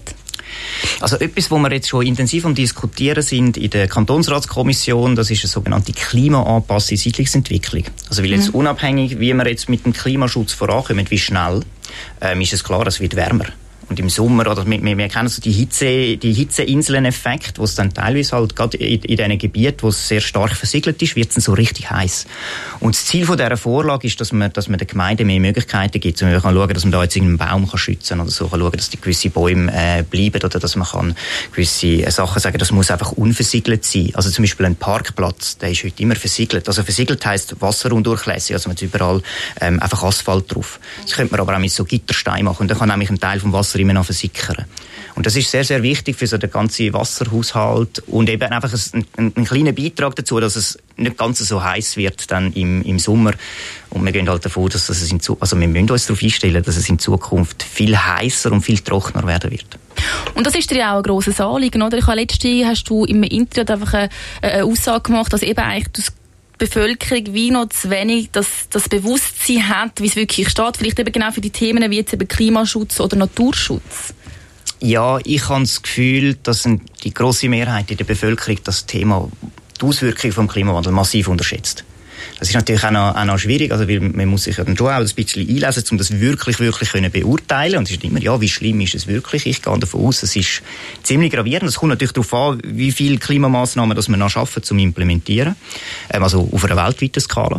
Also etwas, wo wir jetzt schon intensiv am Diskutieren sind in der Kantonsratskommission, das ist eine sogenannte klimaangepasste Siedlungsentwicklung. Also weil jetzt unabhängig, wie wir jetzt mit dem Klimaschutz vorankommen, wie schnell, ist es klar, es wird wärmer. Und im Sommer, oder wir kennen so die Hitzeinseln-Effekt, wo es dann teilweise halt gerade in diesen Gebieten, wo es sehr stark versiegelt ist, wird es dann so richtig heiß. Und das Ziel von dieser Vorlage ist, dass man der Gemeinde mehr Möglichkeiten gibt. Man kann schauen, dass man da jetzt irgendeinen Baum schützen kann oder so, kann schauen, dass die gewisse Bäume bleiben, oder dass man kann gewisse Sachen sagen, das muss einfach unversiegelt sein. Also zum Beispiel ein Parkplatz, der ist heute immer versiegelt. Also versiegelt heisst wasserundurchlässig, also man hat überall einfach Asphalt drauf. Das könnte man aber auch mit so Gittersteinen machen, und dann kann nämlich ein Teil vom Wasser immer noch versickern. Und das ist sehr, sehr wichtig für so den ganzen Wasserhaushalt und eben einfach ein kleiner Beitrag dazu, dass es nicht ganz so heiß wird dann im Sommer. Und wir gehen halt davon, dass wir müssen uns darauf einstellen, dass es in Zukunft viel heißer und viel trockener werden wird. Und das ist dir ja auch ein grosses Anliegen, oder? Letztens hast du im Interview einfach eine Aussage gemacht, dass eben eigentlich die Bevölkerung wie noch zu wenig das Bewusstsein hat, wie es wirklich steht. Vielleicht eben genau für die Themen wie jetzt eben Klimaschutz oder Naturschutz. Ja, ich habe das Gefühl, dass die grosse Mehrheit in der Bevölkerung das Thema, die Auswirkungen vom Klimawandel massiv unterschätzt. Das ist natürlich auch noch schwierig, also weil man muss sich ja dann schon auch ein bisschen einlesen, um das wirklich können beurteilen. Und es ist immer, ja, wie schlimm ist es wirklich? Ich gehe davon aus, es ist ziemlich gravierend. Es kommt natürlich darauf an, wie viele Klimamaßnahmen das wir noch schaffen, zum implementieren. Also auf einer weltweiten Skala.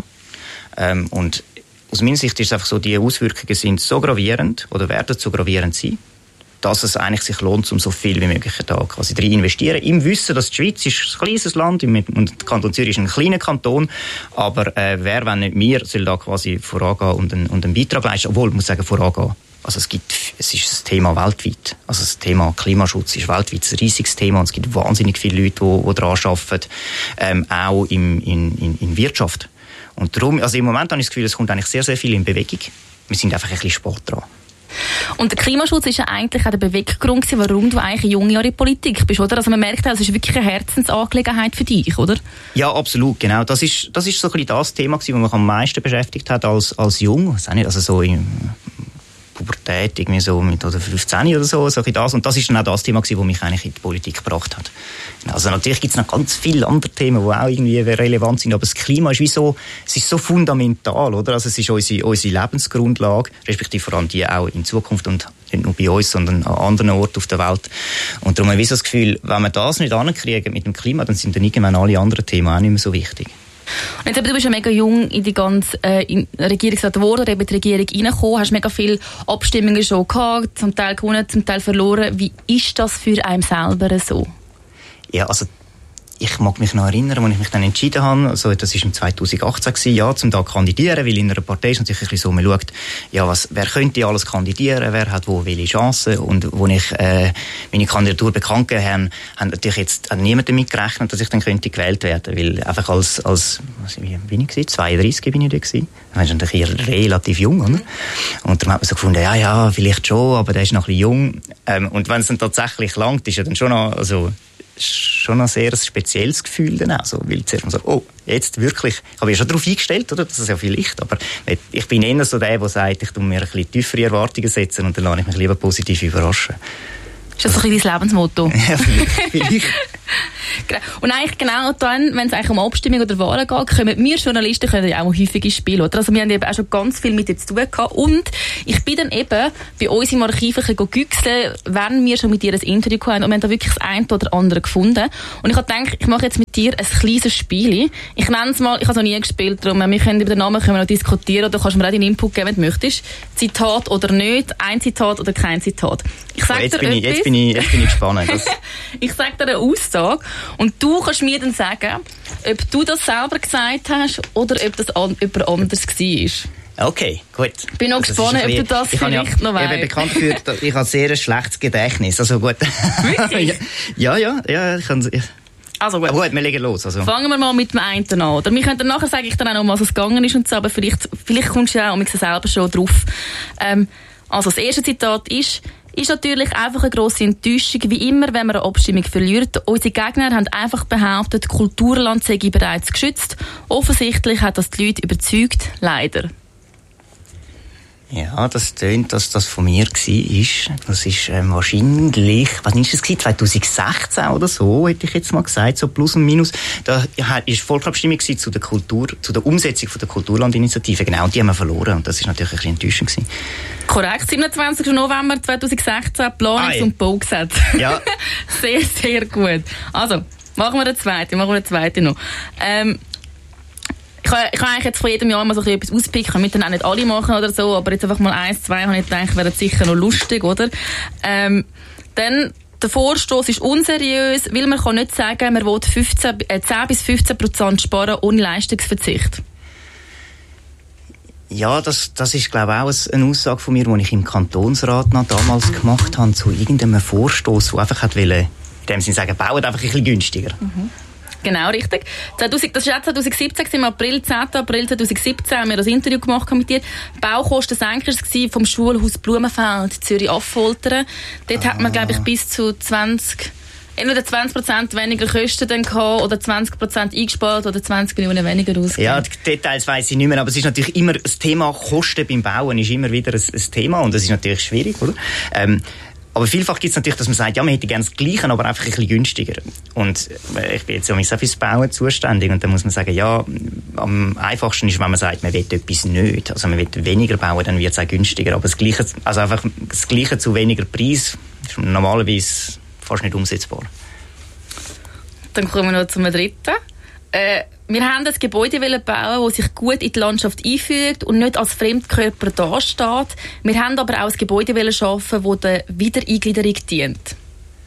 Und aus meiner Sicht ist es einfach so, die Auswirkungen sind so gravierend oder werden so gravierend sein, dass es eigentlich sich lohnt, um so viel wie möglich da quasi drin investieren. Im Wissen, dass die Schweiz ist ein kleines Land und der Kanton Zürich ist ein kleiner Kanton, aber wer, wenn nicht wir, soll da quasi vorangehen und einen Beitrag leisten, obwohl, ich muss sagen, vorangehen. Also es ist ein Thema weltweit. Also das Thema Klimaschutz ist weltweit ein riesiges Thema, und es gibt wahnsinnig viele Leute, die daran arbeiten, auch in Wirtschaft. Und darum, also im Moment habe ich das Gefühl, es kommt eigentlich sehr, sehr viel in Bewegung. Wir sind einfach ein bisschen spät dran. Und der Klimaschutz ist ja eigentlich auch der Beweggrund, warum du eigentlich junge Jahre in Politik bist, oder? Also man merkt, es ist wirklich eine Herzensangelegenheit für dich, oder? Ja, absolut, genau. Das ist so ein bisschen das Thema, das mich am meisten beschäftigt hat als jung. Also so in Pubertät, irgendwie so mit 15 oder so das. Und das ist dann auch das Thema, das mich eigentlich in die Politik gebracht hat. Also natürlich gibt es noch ganz viele andere Themen, die auch irgendwie relevant sind, aber das Klima ist es ist so fundamental, oder? Also es ist unsere Lebensgrundlage, respektive vor allem die auch in Zukunft und nicht nur bei uns, sondern an anderen Orten auf der Welt. Und darum habe ich das Gefühl, wenn wir das nicht ankriegen mit dem Klima, dann sind dann irgendwann alle anderen Themen auch nicht mehr so wichtig. Und jetzt, du bist ja mega jung in die ganze Regierungsrat geworden, oder eben in die Regierung reingekommen, hast mega viele Abstimmungen schon gehabt, zum Teil gewonnen, zum Teil verloren. Wie ist das für einen selber so? Ja, also ich mag mich noch erinnern, als ich mich dann entschieden habe, also das war im 2018 ja, zum da kandidieren, weil in einer Partei ist natürlich ein bisschen so, man schaut, ja, wer könnte alles kandidieren, wer hat wo welche Chancen, und wo ich meine Kandidatur bekannt gegeben habe, hat natürlich jetzt niemand damit gerechnet, dass ich dann könnte gewählt werden, weil einfach als wie bin ich gewesen? 32 bin ich da gewesen. Das ist natürlich relativ jung, oder? Und dann hat man so gefunden, ja, vielleicht schon, aber der ist noch ein bisschen jung. Und wenn es dann tatsächlich langt, ist ja dann schon noch, also schon ein sehr spezielles Gefühl dann auch, so, weil zuerst mal so, oh, jetzt wirklich, ich habe mich schon darauf eingestellt, oder, dass es ja vielleicht, aber ich bin eher so der sagt, ich tue mir ein bisschen tiefere Erwartungen setzen und dann lasse ich mich lieber positiv überraschen. Ist das so ein bisschen dein Lebensmotto? Ja, vielleicht. Und eigentlich genau dann, wenn es eigentlich um Abstimmung oder Wahlen geht, können wir Journalisten ja auch häufig ins Spiel, oder? Also wir haben eben auch schon ganz viel mit dir zu tun gehabt. Und ich bin dann eben bei uns im Archiv ein bisschen güchseln, wenn wir schon mit dir ein Interview hatten, und wir haben da wirklich das eine oder andere gefunden. Und ich habe gedacht, ich mache jetzt mit dir ein kleines Spiel. Ich nenne es mal, ich habe es noch nie gespielt, darum, wir können über den Namen noch diskutieren, oder kannst du mir auch deinen Input geben, wenn du möchtest. Zitat oder nicht, ein Zitat oder kein Zitat. Jetzt bin ich gespannt. Ich sage dir eine Aussage und du kannst mir dann sagen, ob du das selber gesagt hast oder ob das jemand anderes war. Okay, gut. Ich bin noch gespannt, ob du das vielleicht noch weißt. Ich bin bekannt dafür, ich habe sehr ein schlechtes Gedächtnis. Also gut. Wirklich? Ja. Ich kann, also gut. Aber gut, wir legen los. Also. Fangen wir mal mit dem einen an. Oder wir können nachher sage ich dann auch noch, was es gegangen ist und so, aber vielleicht kommst du ja auch selber schon drauf. Also das erste Zitat ist natürlich einfach eine grosse Enttäuschung, wie immer, wenn man eine Abstimmung verliert. Unsere Gegner haben einfach behauptet, Kulturland sei bereits geschützt. Offensichtlich hat das die Leute überzeugt, leider. Ja, das tönt, dass das von mir war. Das ist wahrscheinlich, was ist das gewesen? 2016 oder so, hätte ich jetzt mal gesagt, so plus und minus. Da war Volksabstimmung zu der Umsetzung von der Kulturlandinitiative, genau, und die haben wir verloren. Und das ist natürlich ein bisschen enttäuschend gewesen. Korrekt, 27. November 2016, Planungs- und Baugesetz. Ja. Sehr, sehr gut. Also, machen wir eine zweite noch. Ich kann eigentlich jetzt von jedem Jahr mal so etwas auspicken, wir müssen dann auch nicht alle machen oder so, aber jetzt einfach mal 1, 2 habe ich gedacht, wäre sicher noch lustig, oder? Dann, der Vorstoß ist unseriös, weil man kann nicht sagen, man will 10-15% sparen ohne Leistungsverzicht. Ja, das ist, glaube ich, auch eine Aussage von mir, die ich im Kantonsrat noch damals gemacht habe, zu irgendeinem Vorstoß, der einfach wollte, in dem Sinne sagen, bauen einfach ein bisschen günstiger. Mhm. Genau, richtig. Das war 2017, im April, 10. April 2017, haben wir das Interview gemacht mit dir. Baukostensenker war vom Schulhaus Blumenfeld, Zürich-Affoltern. Dort hat man, glaube ich, bis zu entweder 20% weniger Kosten dann gehabt, oder 20% eingespart oder 20 Millionen weniger ausgegeben. Ja, die Details weiss ich nicht mehr, aber es ist natürlich immer, das Thema Kosten beim Bauen ist immer wieder ein Thema, und das ist natürlich schwierig, oder? Aber vielfach gibt es natürlich, dass man sagt, ja, man hätte gerne das Gleiche, aber einfach ein bisschen günstiger. Und ich bin jetzt auch fürs Bauen zuständig, und dann muss man sagen, ja, am einfachsten ist, wenn man sagt, man will etwas nicht. Also man will weniger bauen, dann wird es auch günstiger. Aber das Gleiche zu weniger Preis ist normalerweise fast nicht umsetzbar. Dann kommen wir noch zum dritten. Wir haben ein Gebäude bauen, das sich gut in die Landschaft einfügt und nicht als Fremdkörper dasteht. Wir haben aber auch ein Gebäude schaffen, das der Wiedereingliederung dient.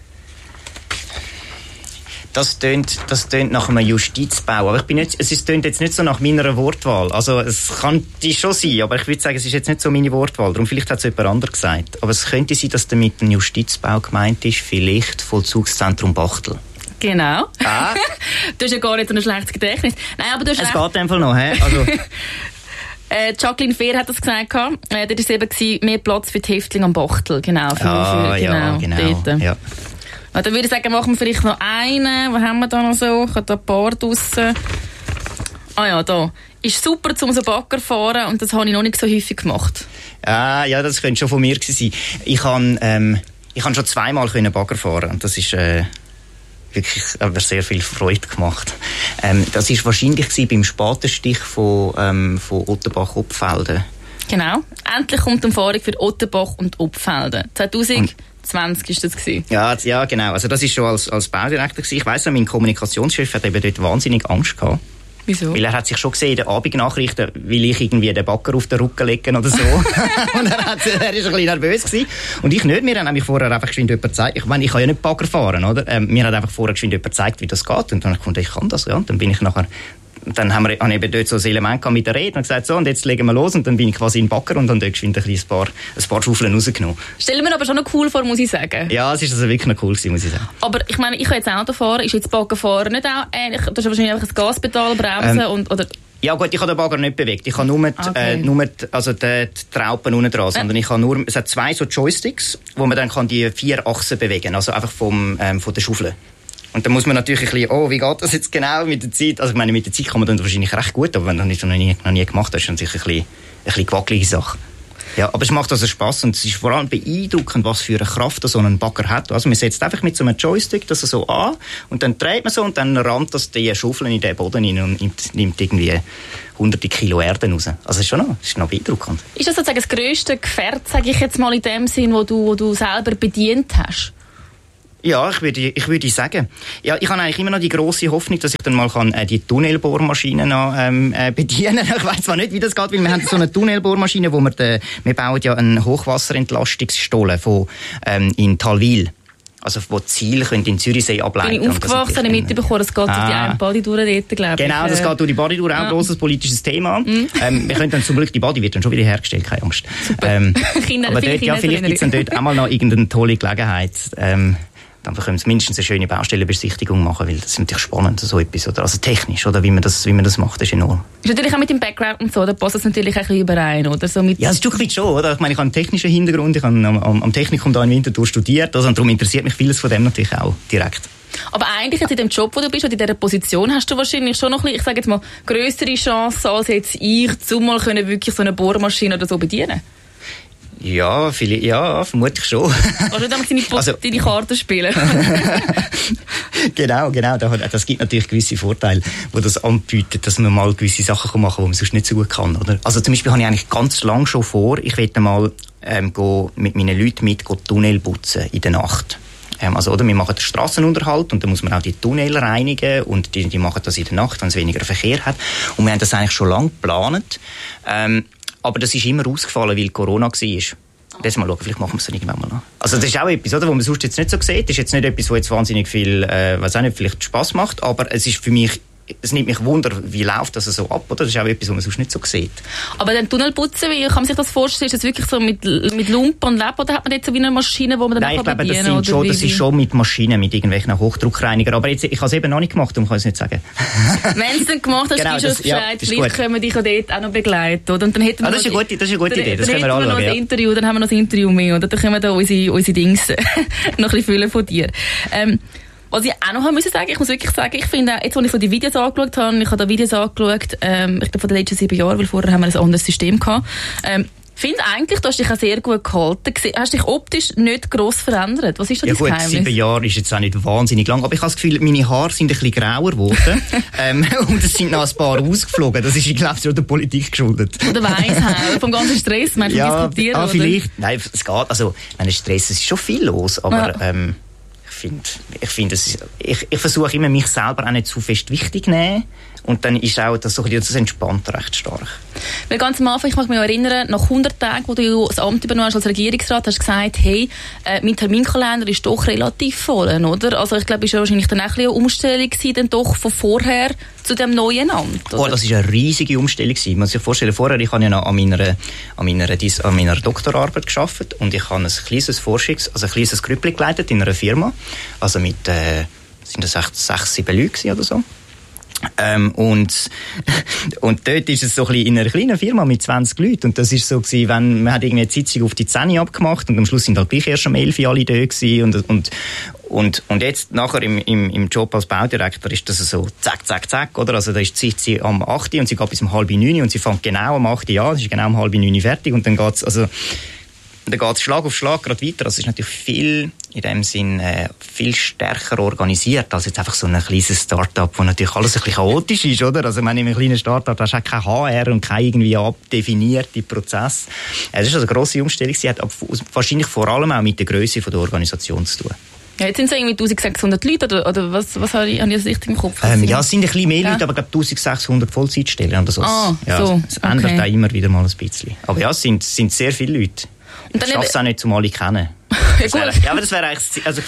Das tönt nach einem Justizbau, aber es tönt jetzt nicht so nach meiner Wortwahl. Also es könnte schon sein, aber ich würde sagen, es ist jetzt nicht so meine Wortwahl. Darum vielleicht hat es jemand anderes gesagt. Aber es könnte sein, dass damit ein Justizbau gemeint ist, vielleicht Vollzugszentrum Bachtel. Genau. Ah. Du hast ja gar nicht so ein schlechtes Gedächtnis. Nein, aber du hast es geht einfach noch, hä? Also. Jacqueline Fehr hat das gesagt. Dort war es eben mehr Platz für die Häftlinge am Bachtel. Genau. Genau. Dort. Ja. Dann würde ich sagen, machen wir vielleicht noch einen. Was haben wir da noch so? Ich habe da ein paar draussen. Ah ja, da. Ist super, um so Bagger zu fahren, und das habe ich noch nicht so häufig gemacht. Ja, das könnte schon von mir sein. Ich kann schon zweimal Bagger fahren, und das ist wirklich aber sehr viel Freude gemacht. Das war wahrscheinlich beim Spatenstich von Ottenbach-Obfelden. Genau. Endlich kommt die Umfahrung für Ottenbach und Obfelden. 2020 war das gewesen. Ja, genau. Also das ist schon als Baudirektor gewesen. Ich weiss, mein Kommunikationschef hat eben dort wahnsinnig Angst gehabt. Wieso? Weil er hat sich schon gesehen, in den Abendnachrichten, will ich irgendwie den Bagger auf den Rücken legen oder so. Und er ist ein bisschen nervös gewesen. Und ich nicht. Mir hat nämlich vorher einfach geschwind jemand gezeigt. Ich meine, ich kann ja nicht Bagger fahren, oder? Mir hat einfach vorher geschwind jemand gezeigt, wie das geht. Und dann habe ich gefunden, ich kann das, ja. Und dann bin ich nachher... Dann haben wir eben dort so ein Element mit der Rede und gesagt, so, und jetzt legen wir los. Und dann bin ich quasi in den Bagger und dann dort geschwind ein paar Schaufeln rausgenommen. Stellen wir aber schon noch cool vor, muss ich sagen. Ja, es ist also wirklich noch cool gewesen, muss ich sagen. Aber ich meine, ich kann jetzt Auto fahren, ist jetzt Baggerfahren nicht auch ähnlich? Das ist wahrscheinlich einfach ein Gaspedal, Bremsen oder... Ja gut, ich habe den Bagger nicht bewegt. Ich habe nur die Raupen unten dran, sondern ich habe nur, es hat 2 so Joysticks, wo man dann kann die 4 Achsen bewegen, also einfach von der Schaufel. Und dann muss man natürlich ein bisschen, wie geht das jetzt genau mit der Zeit? Also ich meine, mit der Zeit kann man dann wahrscheinlich recht gut, aber wenn du das noch nie gemacht hast, dann ist es eine bisschen gewackelige Sache. Ja, aber es macht also Spass und es ist vor allem beeindruckend, was für eine Kraft so ein Bagger hat. Also man setzt einfach mit so einem Joystick das so an und dann dreht man so und dann rammt das die Schaufeln in den Boden rein und nimmt irgendwie hunderte Kilo Erde raus. Also es ist noch beeindruckend. Ist das sozusagen das grösste Gefährt, sage ich jetzt mal in dem Sinn, wo du selber bedient hast? Ja, ich würde sagen. Ja, ich habe eigentlich immer noch die grosse Hoffnung, dass ich dann mal die Tunnelbohrmaschine noch bedienen kann. Ich weiss zwar nicht, wie das geht, weil wir haben so eine Tunnelbohrmaschine, wo wir bauen ja einen Hochwasserentlastungsstollen in Talwil. Also, wo Ziele in Zürichsee ableiten. Bin ich aufgewachsen, habe ich mitbekommen, es geht durch die eine Badidure dort, glaube ich. Genau, das geht durch die Badidure, auch ein grosses politisches Thema. Wir können dann zum Glück, die Badi wird dann schon wieder hergestellt, keine Angst. Aber dort, ja, vielleicht gibt es dann dort auch mal noch irgendeine tolle Gelegenheit. Dann können wir mindestens eine schöne Baustellenbesichtigung machen, weil das ist natürlich spannend, so etwas, oder? Also technisch, oder wie man das macht, ist enorm. Ist natürlich auch mit dem Background und so, da passt es natürlich auch ein bisschen überein, oder? So mit ja, ein Stück weit schon, oder? Ich meine, ich habe einen technischen Hintergrund, ich habe am Technikum da in Winterthur studiert, also, und darum interessiert mich vieles von dem natürlich auch direkt. Aber eigentlich jetzt in dem Job, wo du bist, oder in dieser Position, hast du wahrscheinlich schon noch ein bisschen, ich sage jetzt mal, grössere Chancen als jetzt ich, zumal können wirklich so eine Bohrmaschine oder so bedienen. Ja, vermutlich schon. Kannst du damit deine Karten spielen? Genau. Das gibt natürlich gewisse Vorteile, die das anbietet, dass man mal gewisse Sachen machen kann, die man sonst nicht so gut kann. Oder? Also zum Beispiel habe ich eigentlich ganz lang schon vor, ich möchte mal mit meinen Leuten Tunnel putzen in der Nacht. Oder wir machen den Strassenunterhalt und dann muss man auch die Tunnel reinigen und die machen das in der Nacht, wenn es weniger Verkehr hat. Und wir haben das eigentlich schon lange geplant. Aber das ist immer ausgefallen, weil Corona war. Jetzt mal schauen, vielleicht machen wir es dann irgendwann mal noch. Also das ist auch etwas, oder, was man sonst jetzt nicht so sieht. Das ist jetzt nicht etwas, was jetzt wahnsinnig viel, vielleicht Spass macht, aber es ist für mich, es nimmt mich Wunder, wie läuft das so ab, oder? Das ist auch etwas, was man sonst nicht so sieht. Aber den Tunnelputzen, wie kann man sich das vorstellen? Ist das wirklich so mit Lumpen und Lab, oder hat man jetzt so wie eine Maschine, wo man dann bedienen kann? Das ist schon mit Maschinen, mit irgendwelchen Hochdruckreinigern. Aber jetzt, ich habe es eben noch nicht gemacht, darum kann ich es nicht sagen. Wenn du es dann gemacht hast, genau, gibst du uns Bescheid. Vielleicht können wir dich dort auch noch begleiten, oder? Und dann hätten wir das ist eine gute Idee, das können wir anschauen. Dann haben wir noch ein Interview mehr, oder? Dann können wir da unsere Dings noch ein bisschen füllen von dir. Was ich auch noch sagen muss, ich muss wirklich sagen, ich finde, jetzt, als ich so die Videos angeschaut habe, ich habe da Videos angeschaut, ich glaube von den letzten 7 Jahren, weil vorher haben wir ein anderes System gehabt, finde eigentlich, du hast dich auch sehr gut gehalten. Hast dich optisch nicht gross verändert. Was ist da das Geheimnis? 7 Jahre ist jetzt auch nicht wahnsinnig lang, aber ich habe das Gefühl, meine Haare sind ein bisschen grauer geworden und es sind noch ein paar ausgeflogen. Das ist, ich glaube, schon der Politik geschuldet. Oder Weisheit, vom ganzen Stress, meinst du, diskutieren? Ja, vielleicht. Nein, es geht. Also, Stress, es ist schon viel los, aber ich versuche immer, mich selber auch nicht zu fest wichtig zu nehmen. Und dann ist auch das entspannt recht stark. Weil ganz am Anfang, ich mag mich erinnern, nach 100 Tagen, wo du das Amt übernommen hast als Regierungsrat, hast du gesagt, hey, mein Terminkalender ist doch relativ voll, oder? Also ich glaube, es war wahrscheinlich dann auch ein bisschen eine Umstellung gewesen, dann doch von vorher zu dem neuen Amt, oder? Oh, das war eine riesige Umstellung gewesen. Man muss sich vorstellen, vorher, ich habe ja noch an meiner Doktorarbeit gearbeitet und ich habe ein kleines ein kleines Grüppli geleitet in einer Firma. Also mit, sind das 6, 7 Leute oder so. Und dort ist es so ein bisschen in einer kleinen Firma mit 20 Leuten. Und das ist so gewesen, wenn, man hat irgendwie eine Sitzung auf die 10 abgemacht und am Schluss sind halt gleich erst um 11 alle da gewesen. Und jetzt nachher im Job als Baudirektor ist das so zack, oder? Also da ist die Sitzung am 8 und sie geht bis um 8:30 und sie fängt genau am 8 an, sie ist genau um 8:30 fertig und dann geht's, dann geht es Schlag auf Schlag gerade weiter. Also es ist natürlich viel, in dem Sinn, viel stärker organisiert als jetzt einfach so ein kleines Start-up, wo natürlich alles ein bisschen chaotisch ist, oder? Also, ich meine, in einem kleinen Start-up hast du kein HR und kein irgendwie abdefinierte Prozess. Es ist also eine grosse Umstellung. Sie hat wahrscheinlich vor allem auch mit der Grösse der Organisation zu tun. Ja, jetzt sind es irgendwie 1600 Leute, oder was habe ich das richtig im Kopf? Ja, es sind ein bisschen mehr Leute, aber ich glaube 1600 Vollzeitstellen oder so. So. Es ändert auch immer wieder mal ein bisschen. Aber ja, es sind sehr viele Leute. Und dann ich schaffe es auch nicht, um alle kennen. Aber das wäre eigentlich... Also,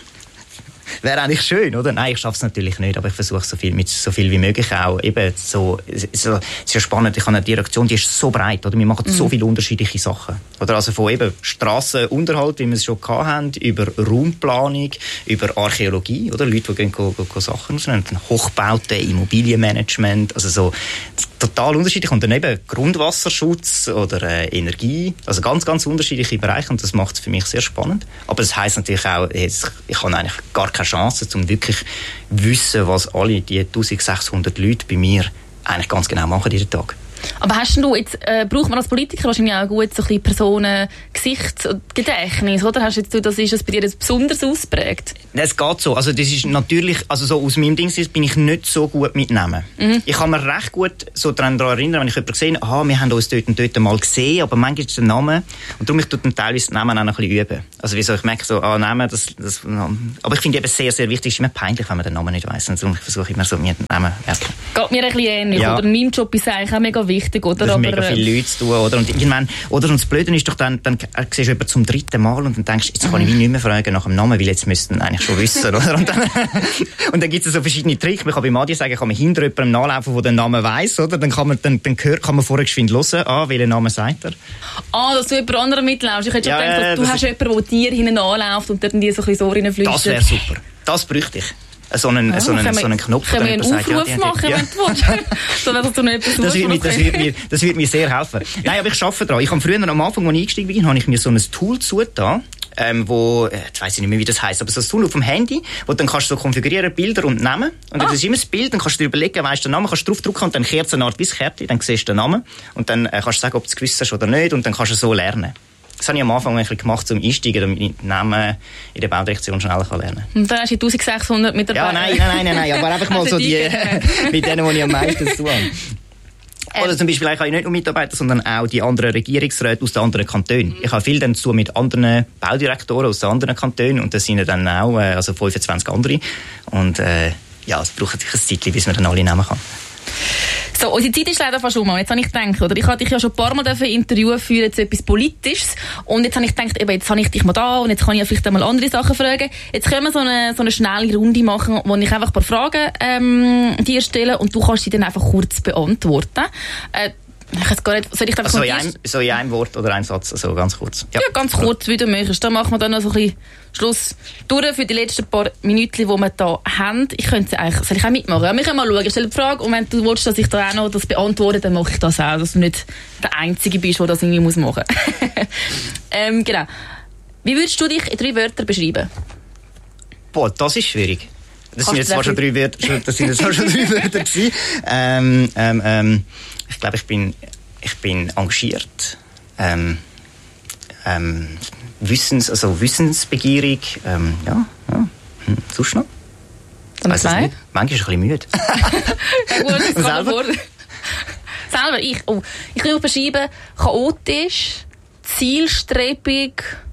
wäre eigentlich schön, oder? Nein, ich schaffe es natürlich nicht, aber ich versuche so viel wie möglich auch. Eben so, es ist ja spannend, ich habe eine Direktion, die ist so breit, oder? Wir machen so viele unterschiedliche Sachen. Oder also von eben Strassenunterhalt, wie wir es schon hatten, über Raumplanung, über Archäologie, oder? Leute, die gehen Sachen ausnehmen, Hochbauten, Immobilienmanagement, also so total unterschiedlich. Und dann eben Grundwasserschutz oder Energie, also ganz, ganz unterschiedliche Bereiche, und das macht es für mich sehr spannend. Aber das heisst natürlich auch, ich habe eigentlich gar keine Chance, um wirklich wissen, was alle die 1600 Leute bei mir eigentlich ganz genau machen jeden Tag. Aber hast du jetzt, braucht man als Politiker wahrscheinlich auch gut so ein bisschen Personen, Gesichtsgedächtnis, oder? Hast du jetzt, das ist das bei dir jetzt besonders ausprägt? Es geht so. Also das ist natürlich, also so aus meinem Ding bin ich nicht so gut mit Namen. Ich kann mir recht gut so daran erinnern, wenn ich jemanden sehe, wir haben uns dort und dort mal gesehen, aber manchmal ist der Name, und darum ich tue dann teilweise den Namen auch noch ein bisschen üben. Also wieso, ich merke so, Namen, das, aber ich finde eben sehr, sehr wichtig, es ist immer peinlich, wenn man den Namen nicht weiss. Und darum versuche ich immer so, mir den Namen merken. Geht mir ein bisschen ähnlich, oder? In meinem Job ist es eigentlich auch mega wichtig, oder? Das mega viele Leute zu tun, oder? Und irgendwann, oder? Und das Blöde ist doch dann siehst du jemanden zum 3. Mal und dann denkst du, jetzt kann ich mich nicht mehr fragen nach dem Namen, weil jetzt müssten eigentlich schon wissen, oder? Und dann gibt es so verschiedene Tricks. Man kann bei Madi sagen, kann man hinter jemandem nachlaufen, der den Namen weiss, oder? Dann kann man vorher geschwind hören, welchen Namen sagt er. Dass du jemand anderen mitlaufst. Ich hätte schon gedacht, du hast jemanden, der dir hinten anläuft und dann dir so ein bisschen so reinflüstert. Das wäre super. Das bräuchte ich. So einen Knopf. Können wir einen Aufruf machen, wenn du willst? So, dass du nicht das würde mir sehr helfen. Nein, aber ich arbeite daran. Ich habe früher am Anfang, als ich eingestiegen bin, habe ich mir so ein Tool zugetan, wo, jetzt weiss ich nicht mehr, wie das heisst, aber so ein Tool auf dem Handy, wo dann kannst du so konfigurieren, Bilder und Namen. Und das ist immer das Bild, dann kannst du dir überlegen, weisst du den Namen, kannst du draufdrücken und dann kehrt es eine Art wie das Kärtchen, dann siehst du den Namen. Und dann kannst du sagen, ob du es gewusst hast oder nicht, und dann kannst du so lernen. Das habe ich am Anfang ein bisschen gemacht, zum Einsteigen, damit ich den Namen in der Baudirektion schneller lernen kann. Und dann hast du 1600 Mitarbeiter. Ja, nein, aber einfach mal so die, mit denen, die ich am meisten zu tun habe. Oder zum Beispiel, ich habe nicht nur Mitarbeiter, sondern auch die anderen Regierungsräte aus den anderen Kantonen. Ich habe viel dann zu tun mit anderen Baudirektoren aus den anderen Kantonen, und das sind dann auch 25 andere. Und es braucht sich ein Zeitchen, bis man dann alle nehmen kann. So, unsere Zeit ist leider fast um. Jetzt habe ich gedacht, oder? Ich habe dich ja schon ein paar Mal interviewen für jetzt etwas Politisches. Und jetzt habe ich gedacht, jetzt habe ich dich mal da und jetzt kann ich ja vielleicht einmal andere Sachen fragen. Jetzt können wir so eine schnelle Runde machen, wo ich einfach ein paar Fragen dir stelle und du kannst sie dann einfach kurz beantworten. Ich weiß gar nicht, soll ich das so in einem Wort oder einem Satz, also ganz kurz? Ja, ganz kurz, wie du möchtest. Dann machen wir dann noch so ein bisschen Schluss durch für die letzten paar Minuten, die wir hier haben. Soll ich auch mitmachen? Ja, wir können mal schauen. Ich stelle die Frage, und wenn du willst, dass ich da auch noch das beantworte, dann mache ich das auch, dass du nicht der Einzige bist, der das irgendwie machen muss. Genau. Wie würdest du dich in 3 Wörtern beschreiben? Boah, das ist schwierig. Das sind jetzt zwar schon 3 Wörter gewesen. Ich glaube, ich bin engagiert, wissensbegierig, sonst noch? Dann 2? Manchmal ist es ein bisschen müde. Ja gut, das kann man Selber, ich kann mich beschreiben, chaotisch, zielstrebig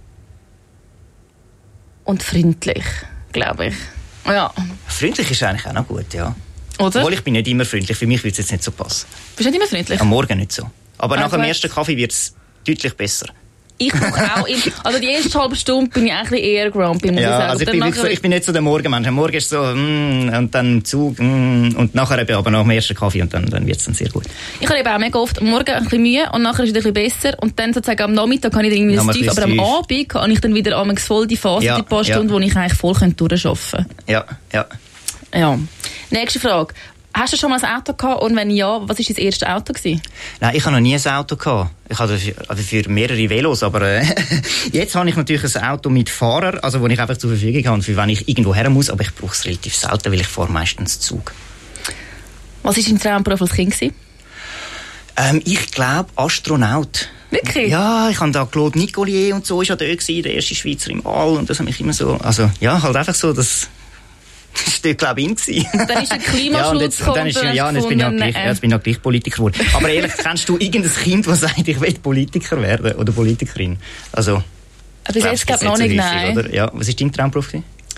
und freundlich, glaube ich. Ja. Freundlich ist eigentlich auch noch gut, ja. Oder? Obwohl, ich bin nicht immer freundlich. Für mich würde es jetzt nicht so passen. Bist du nicht immer freundlich? Am Morgen nicht so. Aber nach dem ersten Kaffee wird es deutlich besser. Ich brauche auch also die erste halbe Stunde bin ich ein bisschen eher grumpy, muss ich sagen. Also ich bin nicht so der Morgenmensch. Am Morgen ist so, und dann Zug, und nachher eben, aber nach dem ersten Kaffee, und dann wird es dann sehr gut. Ich habe eben auch mega oft am Morgen ein bisschen Mühe und nachher ist es ein bisschen besser, und dann sozusagen am Nachmittag kann ich dann irgendwie das Tief, aber am Abend kann ich dann wieder voll die Phase, die paar Stunden, wo ich eigentlich voll durcharbeiten könnte. Ja. Nächste Frage. Hast du schon mal ein Auto gehabt? Und wenn ja, was war dein erstes Auto gewesen? Nein, ich habe noch nie ein Auto gehabt. Ich hatte für mehrere Velos, aber jetzt habe ich natürlich ein Auto mit Fahrer, also wo ich einfach zur Verfügung habe, für wenn ich irgendwo her muss, aber ich brauche es relativ selten, weil ich fahre meistens Zug. Was war dein Traumberuf als Kind? Ich glaube Astronaut. Wirklich? Ja, ich habe da Claude Nicolier und so, ist ja der erste Schweizer im All, und das hat mich immer so, also ja, halt einfach so, das war, glaube ich, ihn. Und dann ist der Klimaschutz gekommen. Jetzt bin ich gleich Politiker geworden. Aber ehrlich, kennst du irgendein Kind, das sagt, ich will Politiker werden oder Politikerin? Also, bis jetzt glaube ich noch nicht, nein. Oder? Ja, was war dein Traumberuf?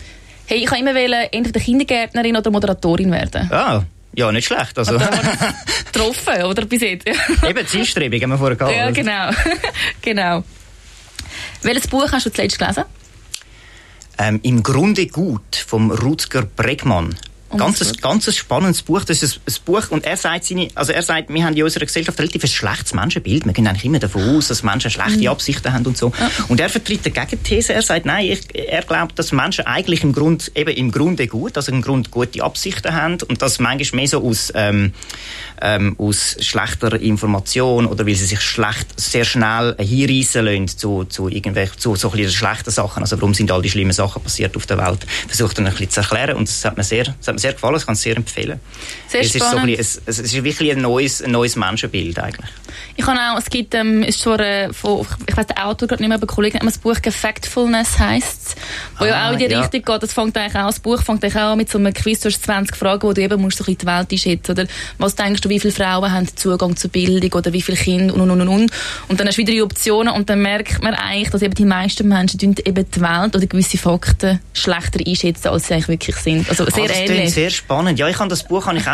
Hey, ich kann immer wählen, entweder Kindergärtnerin oder Moderatorin werden. Ah, ja, nicht schlecht. Also. Getroffen, oder bis jetzt? Eben, Zielstrebung haben wir vorher gehabt. Ja, genau. Genau. Welches Buch hast du zuletzt gelesen? Im Grunde gut, vom Rutger Bregmann. Ganz spannendes Buch. Das ist ein Buch, und er sagt, wir haben in unserer Gesellschaft relativ ein schlechtes Menschenbild. Wir gehen eigentlich immer davon aus, dass Menschen schlechte Absichten haben und so. Ja. Und er vertritt eine Gegenthese. Er sagt, nein, er glaubt, dass Menschen eigentlich im Grunde gut, also im Grunde gute Absichten haben, und das manchmal mehr so aus schlechter Information oder weil sie sich sehr schnell hinreissen lassen zu so ein bisschen schlechten Sachen. Also warum sind all die schlimmen Sachen passiert auf der Welt? Versucht er ein bisschen zu erklären, und das hat mir sehr gefallen, ich kann es sehr empfehlen. Sehr spannend. Es ist wirklich ein neues Menschenbild eigentlich. Ich habe auch, es gibt, ist schon ich weiss den Autor gerade nicht mehr, aber Kollegen haben das Buch «Factfulness» heisst, wo ja auch in die Richtung geht. Das Buch fängt eigentlich auch mit so einem Quiz, du hast 20 Fragen, wo du eben musst so ein bisschen die Welt einschätzen, oder was denkst du, wie viele Frauen haben Zugang zur Bildung, oder wie viele Kinder und. Und dann hast du wieder die Optionen, und dann merkt man eigentlich, dass eben die meisten Menschen eben die Welt oder gewisse Fakten schlechter einschätzen, als sie eigentlich wirklich sind. Also sehr ähnlich. Sehr spannend. Ja, das Buch habe ich auch